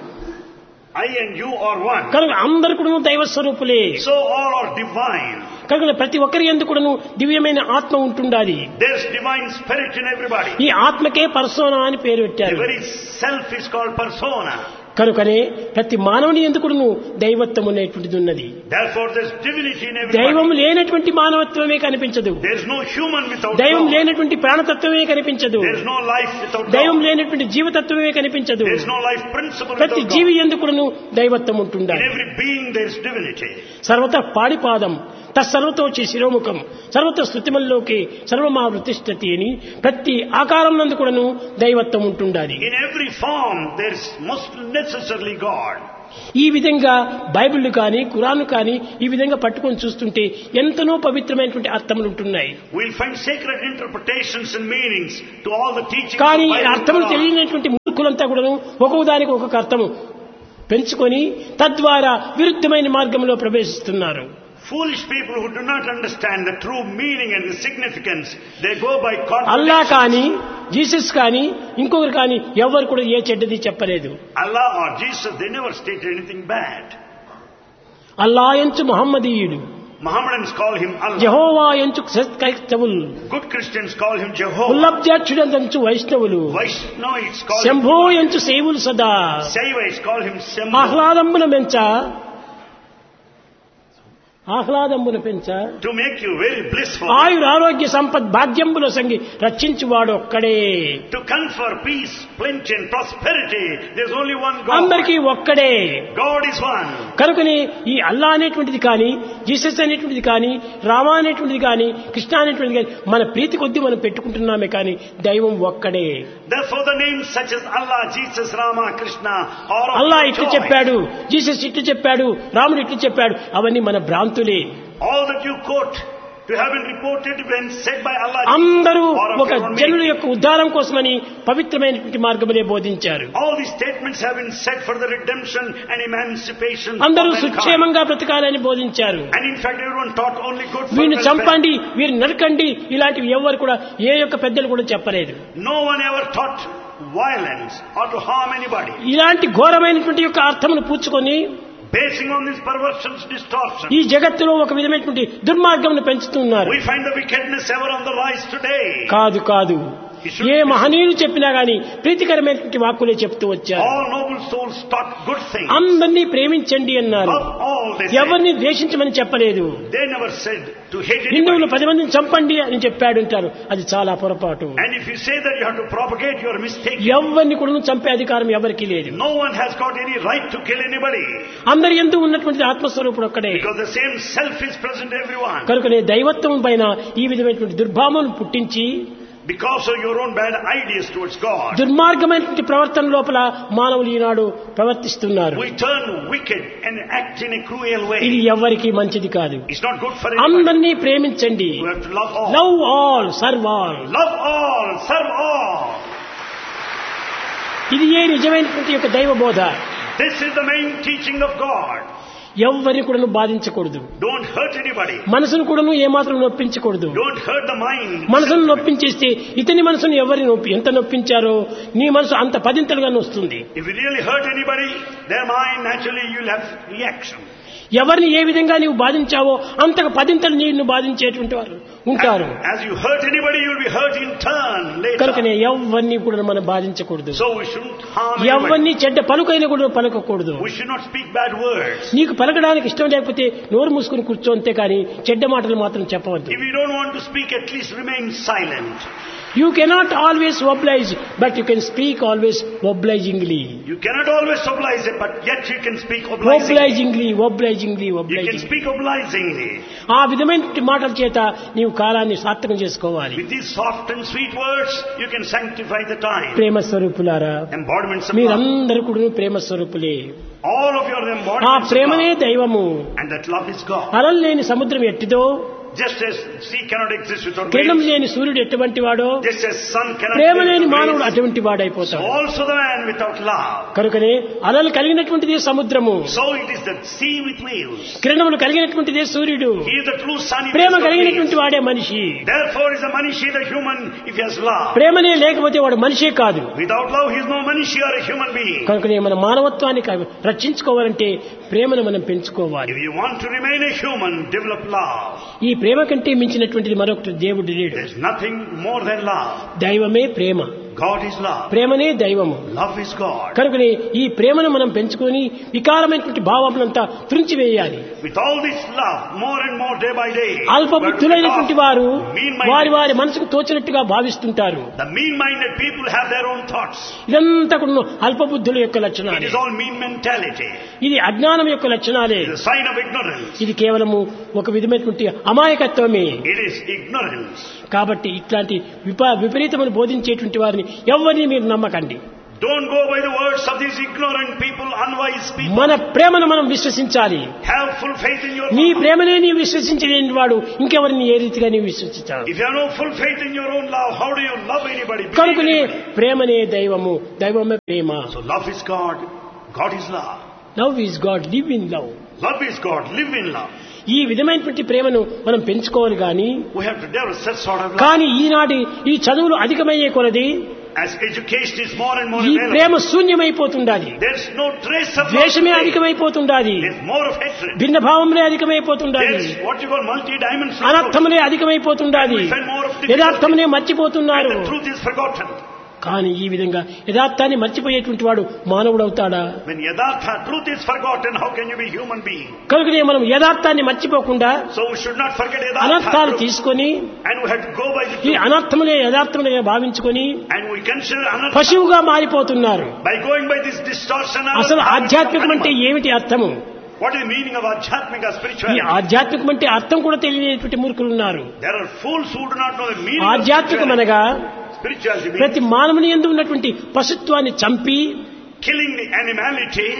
I and you are one. కనుక అందరు కూడాను దైవ స్వరూపులే. So all are divine. కనుక ప్రతి ఒక్కరి ఎందుకు కూడాను దివ్యమైన ఆత్మ ఉంటుండాలి. There is divine spirit in everybody. ఈ ఆత్మకే పర్సోనా అని పేరు The పెట్టారు. very self is called persona. కనుకనే ప్రతి మానవుని ఎందుకును దైవత్వం అనేటువంటిది ఉన్నది. Therefore there's divinity in everybody. దైవం లేనటువంటి మానవత్వమే కనిపించదు. There's no human without దైవం God. లేనటువంటి ప్రాణతత్వమే కనిపించదు. There's no life without God. దైవం లేనటువంటి జీవతత్వమే కనిపించదు. There's no life principle ప్రతి without జీవి God. ఎందుకును దైవత్వం In ఉంటుండాలి. every being there's divinity. సర్వత పాడిపాదం తత్సర్వతోచి శిరోముఖం సర్వత స్థుతిమల్లోకి సర్వమావృతిష్టతి అని ప్రతి ఆకారం నందు కూడాను దైవత్వం ఉంటుండాలి. In every form there's most necessarily God. ఈ విధంగా బైబిల్ కానీ ఖురాన్ కానీ ఈ విధంగా పట్టుకొని చూస్తుంటే ఎంతనో పవిత్రమైనటువంటి అర్థములు ఉంటున్నాయి. We'll find sacred interpretations and meanings to all the teachings కానీ of Bible అర్థములు and Quran. తెలియనటువంటి మూర్ఖులంతా కూడాను ఒక్కొక్క దానికి ఒక్కొక్క అర్థము పెంచుకొని తద్వారా విరుద్ధమైన మార్గంలో ప్రవేశిస్తున్నారు. Foolish people who do not understand the true meaning and the significance, they go by Allah contradictions. కానీ జీసస్ కానీ ఇంకొకరు కానీ ఎవరు కూడా ఏ చెడ్డది చెప్పలేదు. Allah or Jesus, they never stated anything bad. Allah ఎంచు మహమ్మదీయుడు, Mohammedans call him Allah. యెహోవా ఎంచు క్రైస్తవులు, Good Christians call him Jehovah. ఉల్లబ్జాక్షుడంచు వైష్ణవులు, Vaishnavites call శంభో him ఎంచు సేవులు సదా, Saivites call him Sambhu. ఆహ్లాదంబున పెంచ ఆహ్లాదంబున పెంచ To make you very blissful. ఆయుర ఆరోగ్య సంపద్ భాగ్యంబుల సంగి రక్షించువాడు ఒక్కడే. To confer peace, plenty and prosperity, there's only one God. అందరికీ ఒక్కడే. God is one. కనుకని ఈ అల్లా అనేటువంటిది కానీ జీసస్ అనేటువంటిది కానీ రామా అనేటువంటిది కానీ కృష్ణ అనేటువంటిది కానీ మన ప్రీతి కొద్దీ మనం పెట్టుకుంటున్నామే కానీ దైవం ఒక్కడే. Therefore the names such as Allah, Jesus, Rama, Krishna are of Allah your ఇట్లు choice. చెప్పాడు, జీసస్ ఇట్లు చెప్పాడు, రాముడు ఇట్లు చెప్పాడు, అవన్నీ మన భ్రాంతులే. All that you quote to have been reported when said by Allah అందరూ or of ఒక your own జనుల making. యొక్క ఉద్ధారం కోసమని పవిత్రమైనటువంటి మార్గమునే బోధించారు. All these statements have been said for the redemption and emancipation of అందరూ mankind. సుక్షేమంగా బ్రతకాలని బోధించారు. And in fact everyone taught only good for వీరిని welfare. చంపండి, వీరిని నరకండి, ఇలాంటివి ఎవరు కూడా ఏ యొక్క పెద్దలు కూడా చెప్పలేదు. No one ever taught violence or to harm anybody. ఇలాంటి ఘోరమైనటువంటి యొక్క అర్థమును పూచుకొని Basing on these perversions, distortions, ఈ జగత్తులో ఒక విధమైనటువంటి దుర్మార్గమును పెంచుతున్నారు. we find the wickedness ever on the rise today. కాదు కాదు ఏ మహనీయులు చెప్పినా గాని ప్రీతికరమైనటువంటి వాక్కులే చెప్తూ వచ్చారు. All noble souls taught good things. అందరినీ ప్రేమించండి అన్నారు, Love all, they said. ఎవరిని ద్వేషించమని చెప్పలేదు. They never said to hate హిందువులు anybody. పది మందిని చంపండి అని చెప్పాడు అంటారు, అది చాలా పొరపాటు. And if you say that you have to propagate, you are mistaken. ఎవరిని కూడా చంపే అధికారం ఎవరికీ లేదు. No one has got any right to kill anybody. అందరి యందు ఉన్నటువంటి ఆత్మస్వరూపుడు ఒక్కడే. Because the same self is present in everyone. కనుకనే దైవత్వం పైన ఈ విధమైనటువంటి దుర్భావనను పుట్టించి Because of your own bad ideas towards God, దుర్మార్గమైనటువంటి ప్రవర్తన లోపల మానవులు ఈనాడు ప్రవర్తిస్తున్నారు. we turn wicked and act in a cruel ఇది way. ఎవరికి మంచిది కాదు. It's not good for anybody. అందరినీ ప్రేమించండి. You have to love all. Love all serve all. Love all, serve all. ఇది ఏ నిజమైనటువంటి యొక్క దైవ బోధ. This is the main teaching of God. ఎవరిని కూడా బాధించకూడదు, Don't hurt anybody. మనసును కూడాను ఏమాత్రం నొప్పించకూడదు. Don't hurt the mind. మనసును నొప్పించేస్తే ఇతని మనసును ఎవరిని నొప్పి ఎంత నొప్పించారో నీ మనసు అంత పదింతలుగా వస్తుంది. If you really hurt anybody, their mind naturally you'll have reaction. ఎవరిని ఏ విధంగా నీవు బాధించావో అంతకు పదింతలు నీవు బాధించేటువంటి వారు ఉంటారు. As, as you hurt anybody, you'll be hurt in turn later. కనుకనే ఎవరిని కూడా మనం బాధించకూడదు. So we shouldn't harm anybody. ఎవరిని చెడ్డ పలుకైన కూడా పలకకూడదు. We should not speak bad words. నీకు పలకడానికి ఇష్టం లేకపోతే నోరు మూసుకుని కూర్చో అంతే కానీ చెడ్డ మాటలు మాత్రం చెప్పవద్దు. If you don't want to speak, at least remain silent. You cannot always oblige, but you can speak always obligingly. You cannot always oblige it, but yet you can speak obligingly. Obligingly, obligingly, You can obligingly. speak obligingly. ఆ విధమైన మాటల చేత నీవు కాలాన్ని సార్థకం చేసుకోవాలి. With these soft and sweet words, you can sanctify the time. ప్రేమ స్వరూపులారా, Embodiments of love. మీరందరూ కూడా ప్రేమ స్వరూపులే. All of you are the ఆ embodiments of ప్రేమనే love. దైవము. And that love is God. అలలు లేని సముద్రం ఎట్టిదో, Just as sea cannot exist without కిరణం waves, లేని సూర్యుడు ఎటువంటి వాడో, just as sun cannot ప్రేమ exist లేని without మానవుడు waves, అటువంటి so వాడైపోతాడు. also the man without love. కనుకనే అలలు కలిగినటువంటిదే సముద్రము, So it is the sea with waves. కిరణములు కలిగినటువంటిదే సూర్యుడు, He is the true sun. He Prema is the కలిగినటువంటి waves. వాడే మనిషి. Therefore is the manishi the human if he has love. ప్రేమనే లేకపోతే వాడు మనిషే కాదు. Without love he is no manishi or a human being. కనుకనే మన మానవత్వాన్ని క- రక్షించుకోవాలంటే ప్రేమను మనం పెంచుకోవాలి. If you want to remain a human, develop love. ఈ ప్రేమ కంటే మించినటువంటిది మరొకటి దేవుడు లేడు. There is nothing more than love. దైవమే ప్రేమ. God is love. ప్రేమనే దైవము. Love is God. కనుకనే ఈ ప్రేమను మనం పెంచుకొని వికారమైనటువంటి భావములంతా త్రుంచివేయాలి. With all this love, more and more day by day. అల్పబుద్ధులైనటువంటి వారు వారి వారి మనసుకు తోచినట్టుగా భావిస్తుంటారు. The mean-minded people have their own thoughts. ఇదంతా కూడా అల్పబుద్ధుల యొక్క లక్షణాలు. It is all mean mentality. ఇది అజ్ఞానం యొక్క లక్షణాలే. It is a sign of ignorance. ఇది కేవలము ఒక విధమైనటువంటి అమాయకత్వమే. It is ignorance. కాబట్టి ఇట్లాంటి విప- విపరీతమును బోధించేటువంటి వారిని ఎవరిని మీరు నమ్మకండి. Don't go by the words of these ignorant people, unwise people. మన ప్రేమను మనం విశ్వసించాలి. Have full faith in your నీ love. ప్రేమనే నీవు విశ్వసించలేని వాడు ఇంకెవరిని ఏ రీతిగా నీవు విశ్వసించాలి? If you have no full faith in your own love, how do you love anybody? Believe కనుకనే anybody? ప్రేమనే దైవము, దైవమే ప్రేమ. So love is God. God is love. Love is God, live in love. Love is God. Live in love. ఈ విధమైనటువంటి ప్రేమను మనం పెంచుకోవాలి కానీ We have to develop such sort of love. కానీ ఈనాటి ఈ చదువులు అధికమయ్యే కొలది As education is more and more ఈ available, Prema శూన్యమైపోతుండాలి. there is no trace of love ద్వేషమే today. అధికమైపోతుండాలి. There is more of hatred. భిన్న భావములే అధికమైపోతుండాలి. There is what you call multi-dimensional. అనర్థములే అధికమైపోతుండాలి. We find more of difficulty. యథార్థమునే And మర్చిపోతున్నారు. the truth is forgotten. కానీ ఈ విధంగా యథార్థాన్ని మర్చిపోయేటువంటి వాడు మానవుడవుతాడా? When yadhartha, truth is forgotten, how can you be human being? కనుకనే మనం యథార్థాన్ని మర్చిపోకుండా So we should not forget అనర్థాలు yadhartha. తీసుకొని And we have to go by the ఈ truth. అనర్థములే యథార్థములుగా భావించుకొని And we consider anartha. పశువుగా మారిపోతున్నారు. By going by this distortion, అసలు anartha ఆధ్యాత్మికం becomes అంటే animal. ఏమిటి అర్థము? What is the meaning of adhyatmika ఈ spirituality? ఆధ్యాత్మికం అంటే అర్థం కూడా తెలియనటువంటి మూర్ఖులు ఉన్నారు. There are fools who do not know the meaning of ఆధ్యాత్మికం spirituality. అనగా Spirituality means ప్రతి మానవుని యందు ఉన్నటువంటి పశుత్వాన్ని చంపి killing the animality,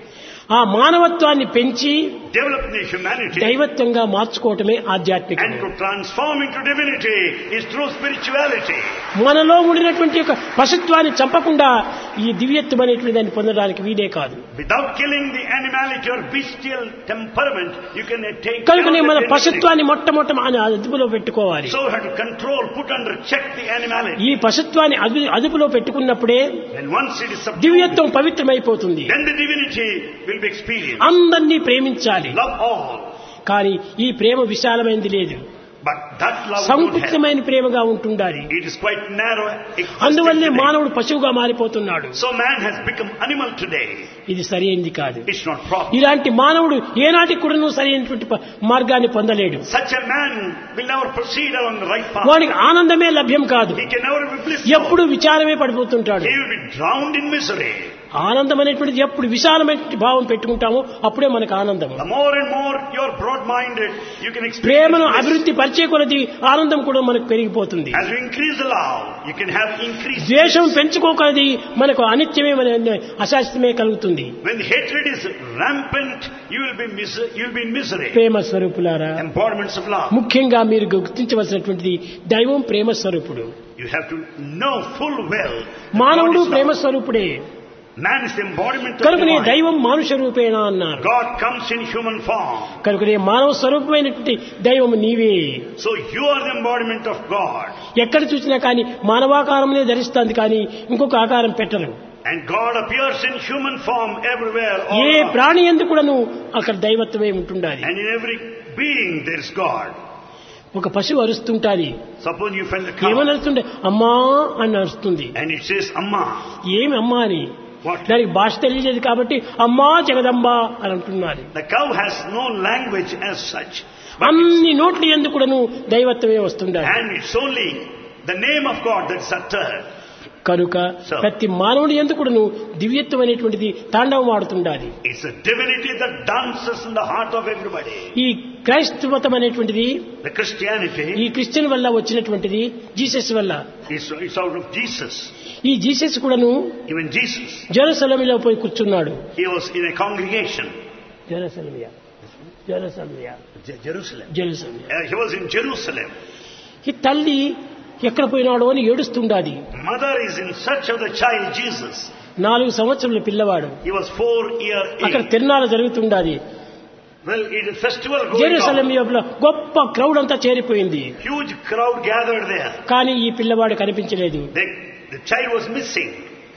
ఆ మానవత్వాన్ని పెంచి developing the humanity, దైవత్వంగా మార్చుకోవటమే ఆధ్యాత్మికం. and to transform into divinity is through spirituality. మనలో ఉండినటువంటి యొక్క పశుత్వాన్ని చంపకుండా ఈ దివ్యత్వం అనేటువంటి దాన్ని పొందడానికి వీలే కాదు. Without killing the animality or bestial temperament, you can take కనుకనే care మన of the divinity. పశుత్వాన్ని మొట్టమొదట మన అదుపులో పెట్టుకోవాలి. So we have to control, put under check the animality. ఈ పశుత్వాన్ని అదు- అదుపులో పెట్టుకున్నప్పుడే And once it is subdued, దివ్యత్వం పవిత్రమైపోతుంది. then the divinity will be experienced. అందరినీ ప్రేమించాలి. Love all. కానీ ఈ ప్రేమ విశాలమైనది లేదు. But that love don't have. సంకుచితమైన ప్రేమగా ఉంటుండాలి. It is quite narrow. అందువల్లే existing మానవుడు పశువుగా మారిపోతున్నాడు. today. So man has become animal today. ఇది సరైనది కాదు. It's not proper. ఇలాంటి మానవుడు ఏనాటికి కూడాను సరైనటువంటి ప- మార్గాన్ని పొందలేడు. Such a man will never proceed along the right path. వానికి ఆనందమే లభ్యం కాదు. He can never be blissful. ఎప్పుడు విచారమే పడిపోతుంటాడు. He will be drowned in misery. ఆనందం అనేటువంటిది ఎప్పుడు విశాలమైన భావం పెట్టుకుంటామో అప్పుడే మనకు ఆనందం. The more and more you're broad-minded, you can experience ప్రేమను bliss. అభివృద్ధి పరిచే కొలది ఆనందం కూడా మనకు పెరిగిపోతుంది. As you increase the love, you can have increased ద్వేషం bliss. పెంచుకోకలది మనకు అనిత్యమే మన అశాస్త్రమే కలుగుతుంది. When the hatred is rampant, you will be mis- you will be in misery. ప్రేమ స్వరూపులారా, Embodiments of love. ముఖ్యంగా మీరు గుర్తించవలసినటువంటిది దైవం ప్రేమ స్వరూపుడు. You have to know full well that మానవుడు God is ప్రేమ love. స్వరూపుడే. Man is the embodiment of కనుకనే divine. దైవం మానుష రూపేణ అన్నారు. God comes in human form. కనుకనే మానవ స్వరూపమైనటువంటి దైవం నీవే. So you are the embodiment of God. ఎక్కడ చూసినా కానీ మానవాకారమునే ధరిస్తుంది కానీ ఇంకొక ఆకారం పెట్టరు. And God appears in human form everywhere. all A around. ప్రాణి ఎందుకు కూడాను అక్కడ దైవత్వమే ఉంటుండాలి. And in every being there is God. ఒక పశువు అరుస్తుంటాది. Suppose you find the cow ఏమని అరుస్తుంటే అమ్మా అని అరుస్తుంది. and it says Amma. ఏమి అమ్మా అని What? దానికి భాష తెలియలేదు కాబట్టి అమ్మా జగదంబ అని అంటున్నారు. The cow has no language as such. But అన్ని నోట్ల ఎందుకు కూడాను దైవత్వమే వస్తుండాలి. and it's only the name of God that's uttered. కనుక So- ప్రతి మానవుడి ఎందుకు కూడాను దివ్యత్వం అనేటువంటిది తాండవం ఆడుతుండాలి. It's a divinity that dances in the heart of everybody. ఈ క్రైస్తవతం అనేటువంటిది The Christianity ఈ క్రిస్టియన్ వల్ల వచ్చినటువంటిది జీసస్ వల్ల. is it's out of Jesus. ఈ జీసస్ కూడాను Even Jesus, జెరూసలేములో పోయి కూర్చున్నాడు. he was in a congregation. జెరూసలేమియా జెరూసలేమియా Je- Jerusalem. జెరూసలేమియా Uh, he was in Jerusalem. ఈ తల్లి ఎక్కడ పోయినాడో అని ఏడుస్తుండాది. Mother is in search of the child Jesus. నాలుగు సంవత్సరాల పిల్లవాడు. He was four year అక్కడ age. తిరునాళ్ళ జరుగుతుండాది. Well, it is a festival going Jerusalem on. లోపల గొప్ప క్రౌడ్ అంతా చేరిపోయింది. Huge crowd gathered there. కానీ ఈ పిల్లవాడు కనిపించలేదు. The, the child was missing.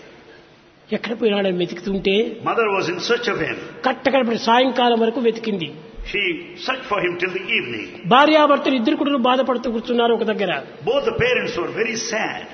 ఎక్కడ పోయినాడని వెతుకుతుంటే Mother was in search of him. కట్టకడపడి సాయంకాలం వరకు వెతికింది. She searched for him till the evening. భార్యాభర్తలు ఇద్దరు కూడా బాధపడుతూ కూర్చున్నారు ఒక దగ్గర. Both the parents were very sad.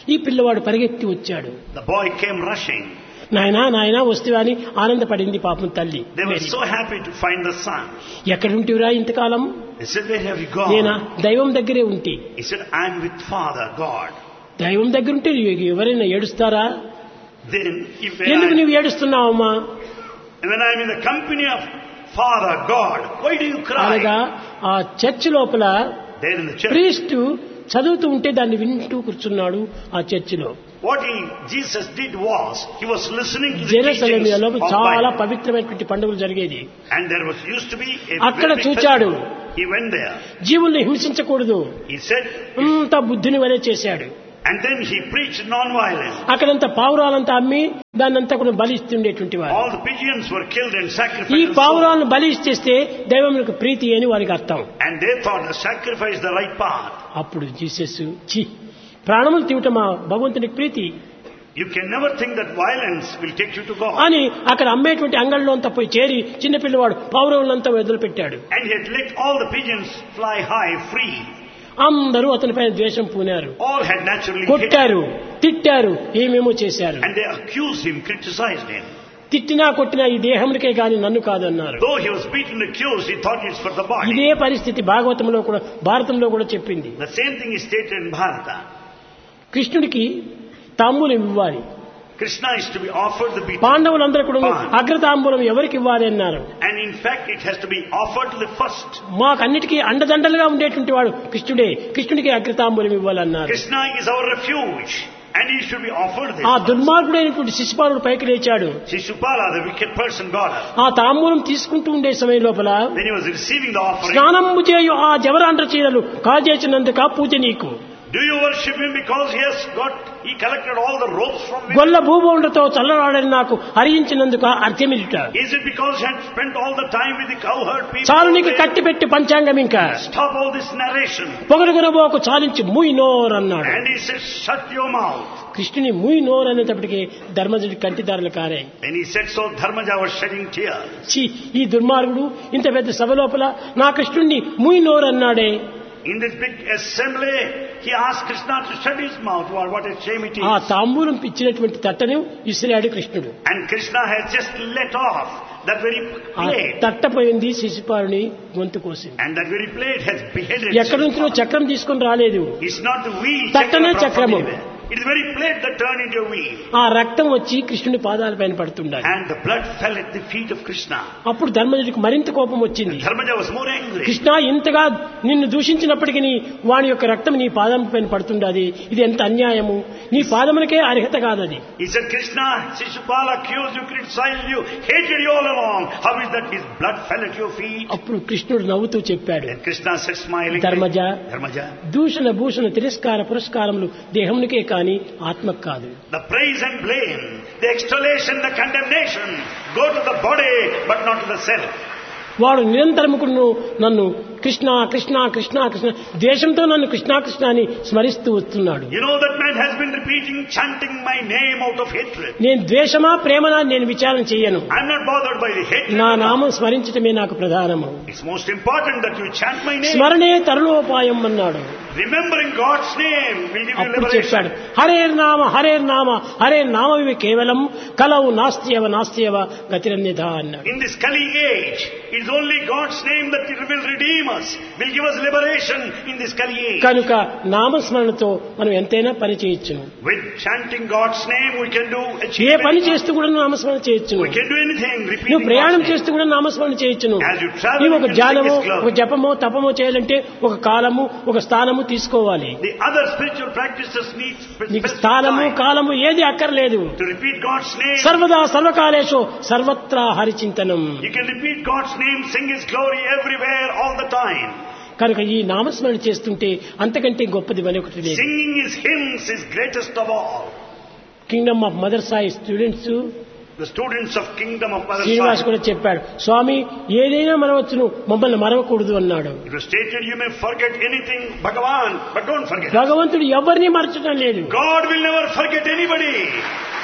ఈ పిల్లవాడు పరిగెత్తి వచ్చాడు. The boy came rushing. నాయనా నాయనా వస్తువా అని ఆనందపడింది పాపం తల్లి. They were so happy to find the son. ఎక్కడుంటివిరా ఇంతకాలం? They said, where have you gone? నేనా దైవం దగ్గరే ఉంటి. He said, I am with Father God. దైవం దగ్గర ఉంటే ఎవరైనా ఏడుస్తారా? Then if ఎందుకు I, నువ్వు ఏడుస్తున్నావమ్మా? when I am in the company of Father God, why do you అనగా cry? ఆ చర్చ్ లోపల There in the church. Priest చదువుతూ ఉంటే దాన్ని వింటూ కూర్చున్నాడు ఆ చర్చిలో. What he, Jesus did was, he was listening to the జెరూసలేములో teachings of చాలా Bible. పవిత్రమైనటువంటి పండుగలు జరిగేది. And there was used to be a అక్కడ very big చూచాడు. festival. He went there. జీవుల్ని హింసించకూడదు, He said, అంతా బుద్ధిని వలే చేశాడు. and then he preached non-violence. అక్కడంతా పావురాలంతా అమ్మి దాన్నంతా కూడా బలి ఇస్తుండేటువంటి వారు. All the pigeons were killed and ఈ sacrificed. and so on. పావురాలను బలి ఇచ్చేస్తే దైవములకు ప్రీతి అని వారికి అర్థం. And they thought the sacrifice the right path. అప్పుడు జీసస్ చి ప్రాణములు తీవటమా భగవంతునికి ప్రీతి You can never think that violence will take you to God. అని అక్కడ అమ్మేటువంటి అంగళ్ళలో అంతా పోయి చేరి చిన్నపిల్లవాడు పావురములంతా వదిలిపెట్టాడు. And he had let all the pigeons fly high, free. అందరూ అతనిపైన ద్వేషం పూనారు, All had naturally hated కొట్టారు, తిట్టారు, ఏమేమో చేశారు. him. And they accused him, criticized him. తిట్టినా కొట్టినా ఈ దేహములకే గాని నన్ను కాదన్నారు. Though he was beaten, accused, he thought it's for the body. ఇదే పరిస్థితి భాగవతంలో కూడా భారతంలో కూడా చెప్పింది. The same thing is stated in Bharata. కృష్ణుడికి తాంబూలం ఇవ్వాలి. Krishna is to be offered the beaten. పాండవులందరూ కూడా అగ్రతాంబూలం ఎవరికి ఇవ్వాలి అన్నారు. And in fact, it has to be offered to the first. మాకన్నిటికీ అండదండలుగా ఉండేటువంటి వాడు కృష్ణుడే, కృష్ణుడికి అగ్రతాంబూలం ఇవ్వాలన్నారు. Krishna is our refuge. And he should be offered this. ఆ దుర్మార్గుడైనటువంటి శిశుపాలుడు పైకి లేచాడు. Shishupala, the wicked person, got up. ఆ తాంబూలం తీసుకుంటూ ఉండే సమయం లోపల When he was receiving the offering, స్నానము చేయు ఆ జవరాండ్ర చీరలు కాజేసినందుక పూజ నీకు. do you worship him because he has got, he collected all the ropes from him? గొల్ల భూభౌండ్రతో చల్లరాడని నాకు హరించినందుక అర్థమిట. Is it because he had spent all the time with the cowherd people? చాలు నీకు కట్టి పెట్టి పంచాంగం ఇంకా Stop all this narration. పొగడుగునబోకు చాలించి ముయ్ నోర్ అన్నాడు. And he said, shut your mouth. కృష్ణుని ముయ్ నోర్ అనేటప్పటికి ధర్మజుడి కంటిదారులు కారాయి. When he said so, Dharmaja was shedding tears. ఛీ, ఈ దుర్మార్గుడు ఇంత పెద్ద సభ లోపల నా కృష్ణుణ్ణి ముయ్ నోర్ అన్నాడే. In this big assembly, he asked Krishna to shut his mouth. What what a shame it is. ఆ తాంబూలం ఇచ్చినటువంటి తట్టను విసిరాడు కృష్ణుడు. And Krishna has just let off that very ఆ plate. తట్టపోయింది శిశుపాలుని గొంతు కోసింది. And that very plate has beheaded. ఎక్కడి నుంచో చక్రం తీసుకొని రాలేదు. It's not the wheel. తట్టనే chakra from చక్రము. anywhere. It is the very plate that turned into a wheel. ఆ రక్తం వచ్చి కృష్ణుని పాదాల పైన పడుతుండాలి. And the blood fell at the feet of Krishna. అప్పుడు ధర్మజుడికి మరింత కోపం వచ్చింది. Dharmaja was more angry. Krishna ఇంతగా నిన్ను దూషించినప్పటికీ వాని యొక్క రక్తం నీ పాదం పైన పడుతుండాది, ఇది ఎంత అన్యాయము, నీ పాదములకే అర్హత కాదది. He said, Krishna, Shishupala accused you, criticized you, hated you all along. How is that his blood fell at your feet? అప్పుడు కృష్ణుడు నవ్వుతూ చెప్పాడు, And Krishna said, smiling, Dharmaja, Dharmaja, దూషణ భూషణ తిరస్కార పురస్కారములు దేహమునికే కాని ఆత్మకు కాదు. the praise and blame, the extolation, the condemnation go to the body but not to the self. వాడు నిరంతరముకును నన్ను కృష్ణ కృష్ణ కృష్ణ కృష్ణ ద్వేషంతో నన్ను కృష్ణ కృష్ణ అని స్మరిస్తూ వస్తున్నాడు. You know that man has been repeating, chanting my name out of hatred. నేను ద్వేషమా ప్రేమనా నేను విచారణ చెయ్యను. I'm not bothered by the hatred. నా నామం స్మరించటమే నాకు ప్రధానము. It's most important that you chant my name. స్మరణే తరుణోపాయం అన్నాడు. Remembering God's name will give you అప్పుడు చెప్పాడు, liberation. హరేర్ నామ హరేర్ నామ హరే నామవి కేవలం కలవు నాస్త్యవ నాస్త్యవ గతిరన్యథ అన్నాడు. In this Kali age, it is only God's name that will redeem us, will give us liberation in this Kali age. కనుక నామస్మరణతో మనం ఎంతైనా పని చేయొచ్చును. With chanting God's name, we can do A achieve పని anything. చేస్తూ కూడా నామస్మరణ చేయొచ్చును. We can do anything, నువ్వు repeating ప్రయాణం God's name. చేస్తూ కూడా నామస్మరణ చేయొచ్చును. As you travel, నీవు ఒక you can ధ్యానమో sing His ఒక glory. జపమో తపమో చేయాలంటే ఒక కాలము ఒక స్థానము తీసుకోవాలి. The other spiritual practices need నీకు specific స్థానము time కాలము ఏది అక్కర్లేదు. to repeat God's name. సర్వదా సర్వకాలేషు సర్వత్రా హరిచింతనం. You can repeat God's name, sing His glory everywhere, all the time. కనుక ఈ నామస్మరణ చేస్తుంటే అంతకంటే గొప్పది మరొకటి లేదు. Singing His hymns is greatest of all. Kingdom of mother Sai students The students of Kingdom of Mother Srinivas Sai, కూడా చెప్పాడు, స్వామి ఏదైనా మరవచ్చును మమ్మల్ని మరవకూడదు అన్నాడు. it was stated, you may forget anything, Bhagavan, but don't forget. భగవంతుడు ఎవరిని మరచడం లేదు. God will never forget anybody.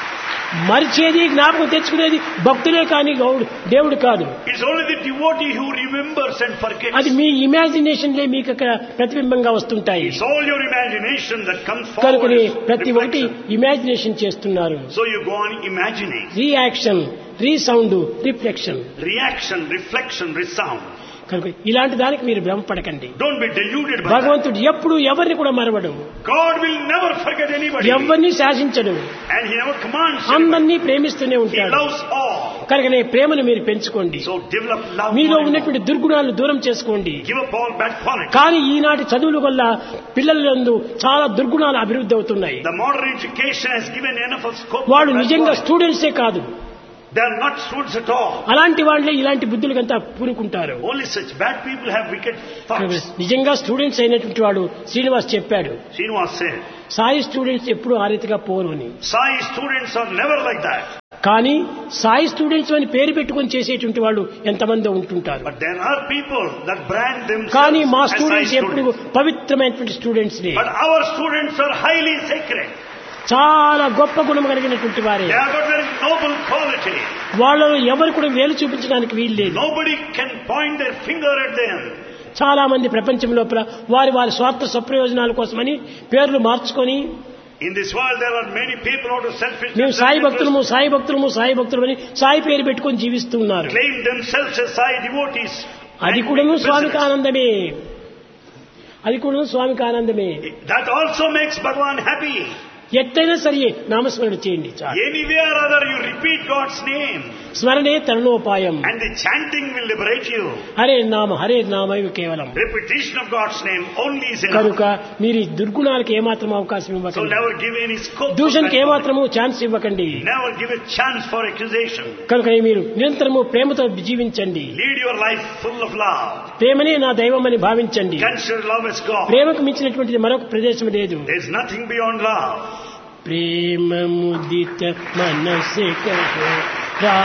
మరిచేది జ్ఞాపకం తెచ్చుకునేది భక్తులే కానీ గౌడు దేవుడు కాదు. It's only the devotee who remembers and forgets. అది మీ ఇమాజినేషన్లే మీకు అక్కడ ప్రతిబింబంగా వస్తుంటాయి. It's all your imagination that comes forward. కనుకనే ప్రతి ఒక్కటి ఇమాజినేషన్ చేస్తున్నారు. So you go on imagining. Reaction, resound, reflection. Reaction, reflection, resound. కనుక ఇలాంటి దానికి మీరు భ్రమపడకండి. Don't be deluded by భగవంతుడు ఎప్పుడు ఎవరిని కూడా మరవడు. God will never forget anybody. ఎవరిని శాసించడు. And he never commands. అందరినీ ప్రేమిస్తూనే He ఉంటాడు. loves all. కనుకనే ప్రేమను మీరు పెంచుకోండి. So develop love. మీలో more and ఉన్నటువంటి దుర్గుణాలను దూరం చేసుకోండి. more. Give up all bad qualities. కానీ ఈనాటి చదువుల వల్ల పిల్లలందు చాలా దుర్గుణాలు అభివృద్ధి అవుతున్నాయి. The modern education has given enough of scope. వాళ్ళు for bad నిజంగా qualities. స్టూడెంట్సే కాదు. They are not students at all. అలాంటి వాళ్ళే ఇలాంటి బుద్ధులకంతా పూనుకుంటారు. Only such bad people have wicked thoughts. నిజంగా స్టూడెంట్స్ అయినటువంటి వాడు శ్రీనివాస్ చెప్పాడు, Srinivas said, సాయి స్టూడెంట్స్ ఎప్పుడు ఆ రీతిగా పోరు అని. Sai students are never like that. కానీ సాయి స్టూడెంట్స్ అని పేరు పెట్టుకొని చేసేటువంటి వాళ్ళు ఎంతమంది ఉంటుంటారు. But there are people that brand కానీ themselves మా as Sai స్టూడెంట్స్ ఎప్పుడు students. పవిత్రమైనటువంటి స్టూడెంట్స్ ని, But our students are highly sacred. చాలా గొప్ప గుణం కలిగినటువంటి వారే. They have got very noble quality. వాళ్ళలో ఎవరు కూడా వేలు చూపించడానికి వీలు లేదు. Nobody can point their finger at them. చాలా మంది ప్రపంచం లోపల వారి వారి స్వార్థ స్వప్రయోజనాల కోసమని పేర్లు మార్చుకొని In this world there are many people out of selfish మేము సాయి భక్తులము సాయి భక్తులము సాయి భక్తులమని సాయి పేరు పెట్టుకొని జీవిస్తూ ఉన్నారు. claim themselves as Sai devotees. అది and కూడాను make స్వామికి business. ఆనందమే. అది కూడాను స్వామికి ఆనందమే. That also makes Bhagavan happy. ఎట్టైనా సరే నామస్మరణ చేయండి చాలు. Anywhere or other you repeat God's name. స్మరణే తరుణోపాయం. And the chanting will liberate you. Hare నామ హరే నామైవ కేవలం. Repetition of God's name only is enough. కనుక మీరు ఈ దుర్గుణాలకు ఏమాత్రం అవకాశం So ఇవ్వకండి. never give any scope. for దూషణకి bad ఏమాత్రము ఛాన్స్ ఇవ్వకండి. quality. Never give a chance for accusation. కనుక మీరు నిరంతరము ప్రేమతో జీవించండి. Lead your life full of love. ప్రేమనే నా దైవం అని భావించండి. Consider love as God. ప్రేమకు మించినటువంటిది మరొక ప్రదేశం లేదు. There is nothing beyond love. ప్రేమ ముదిత మనసే కహో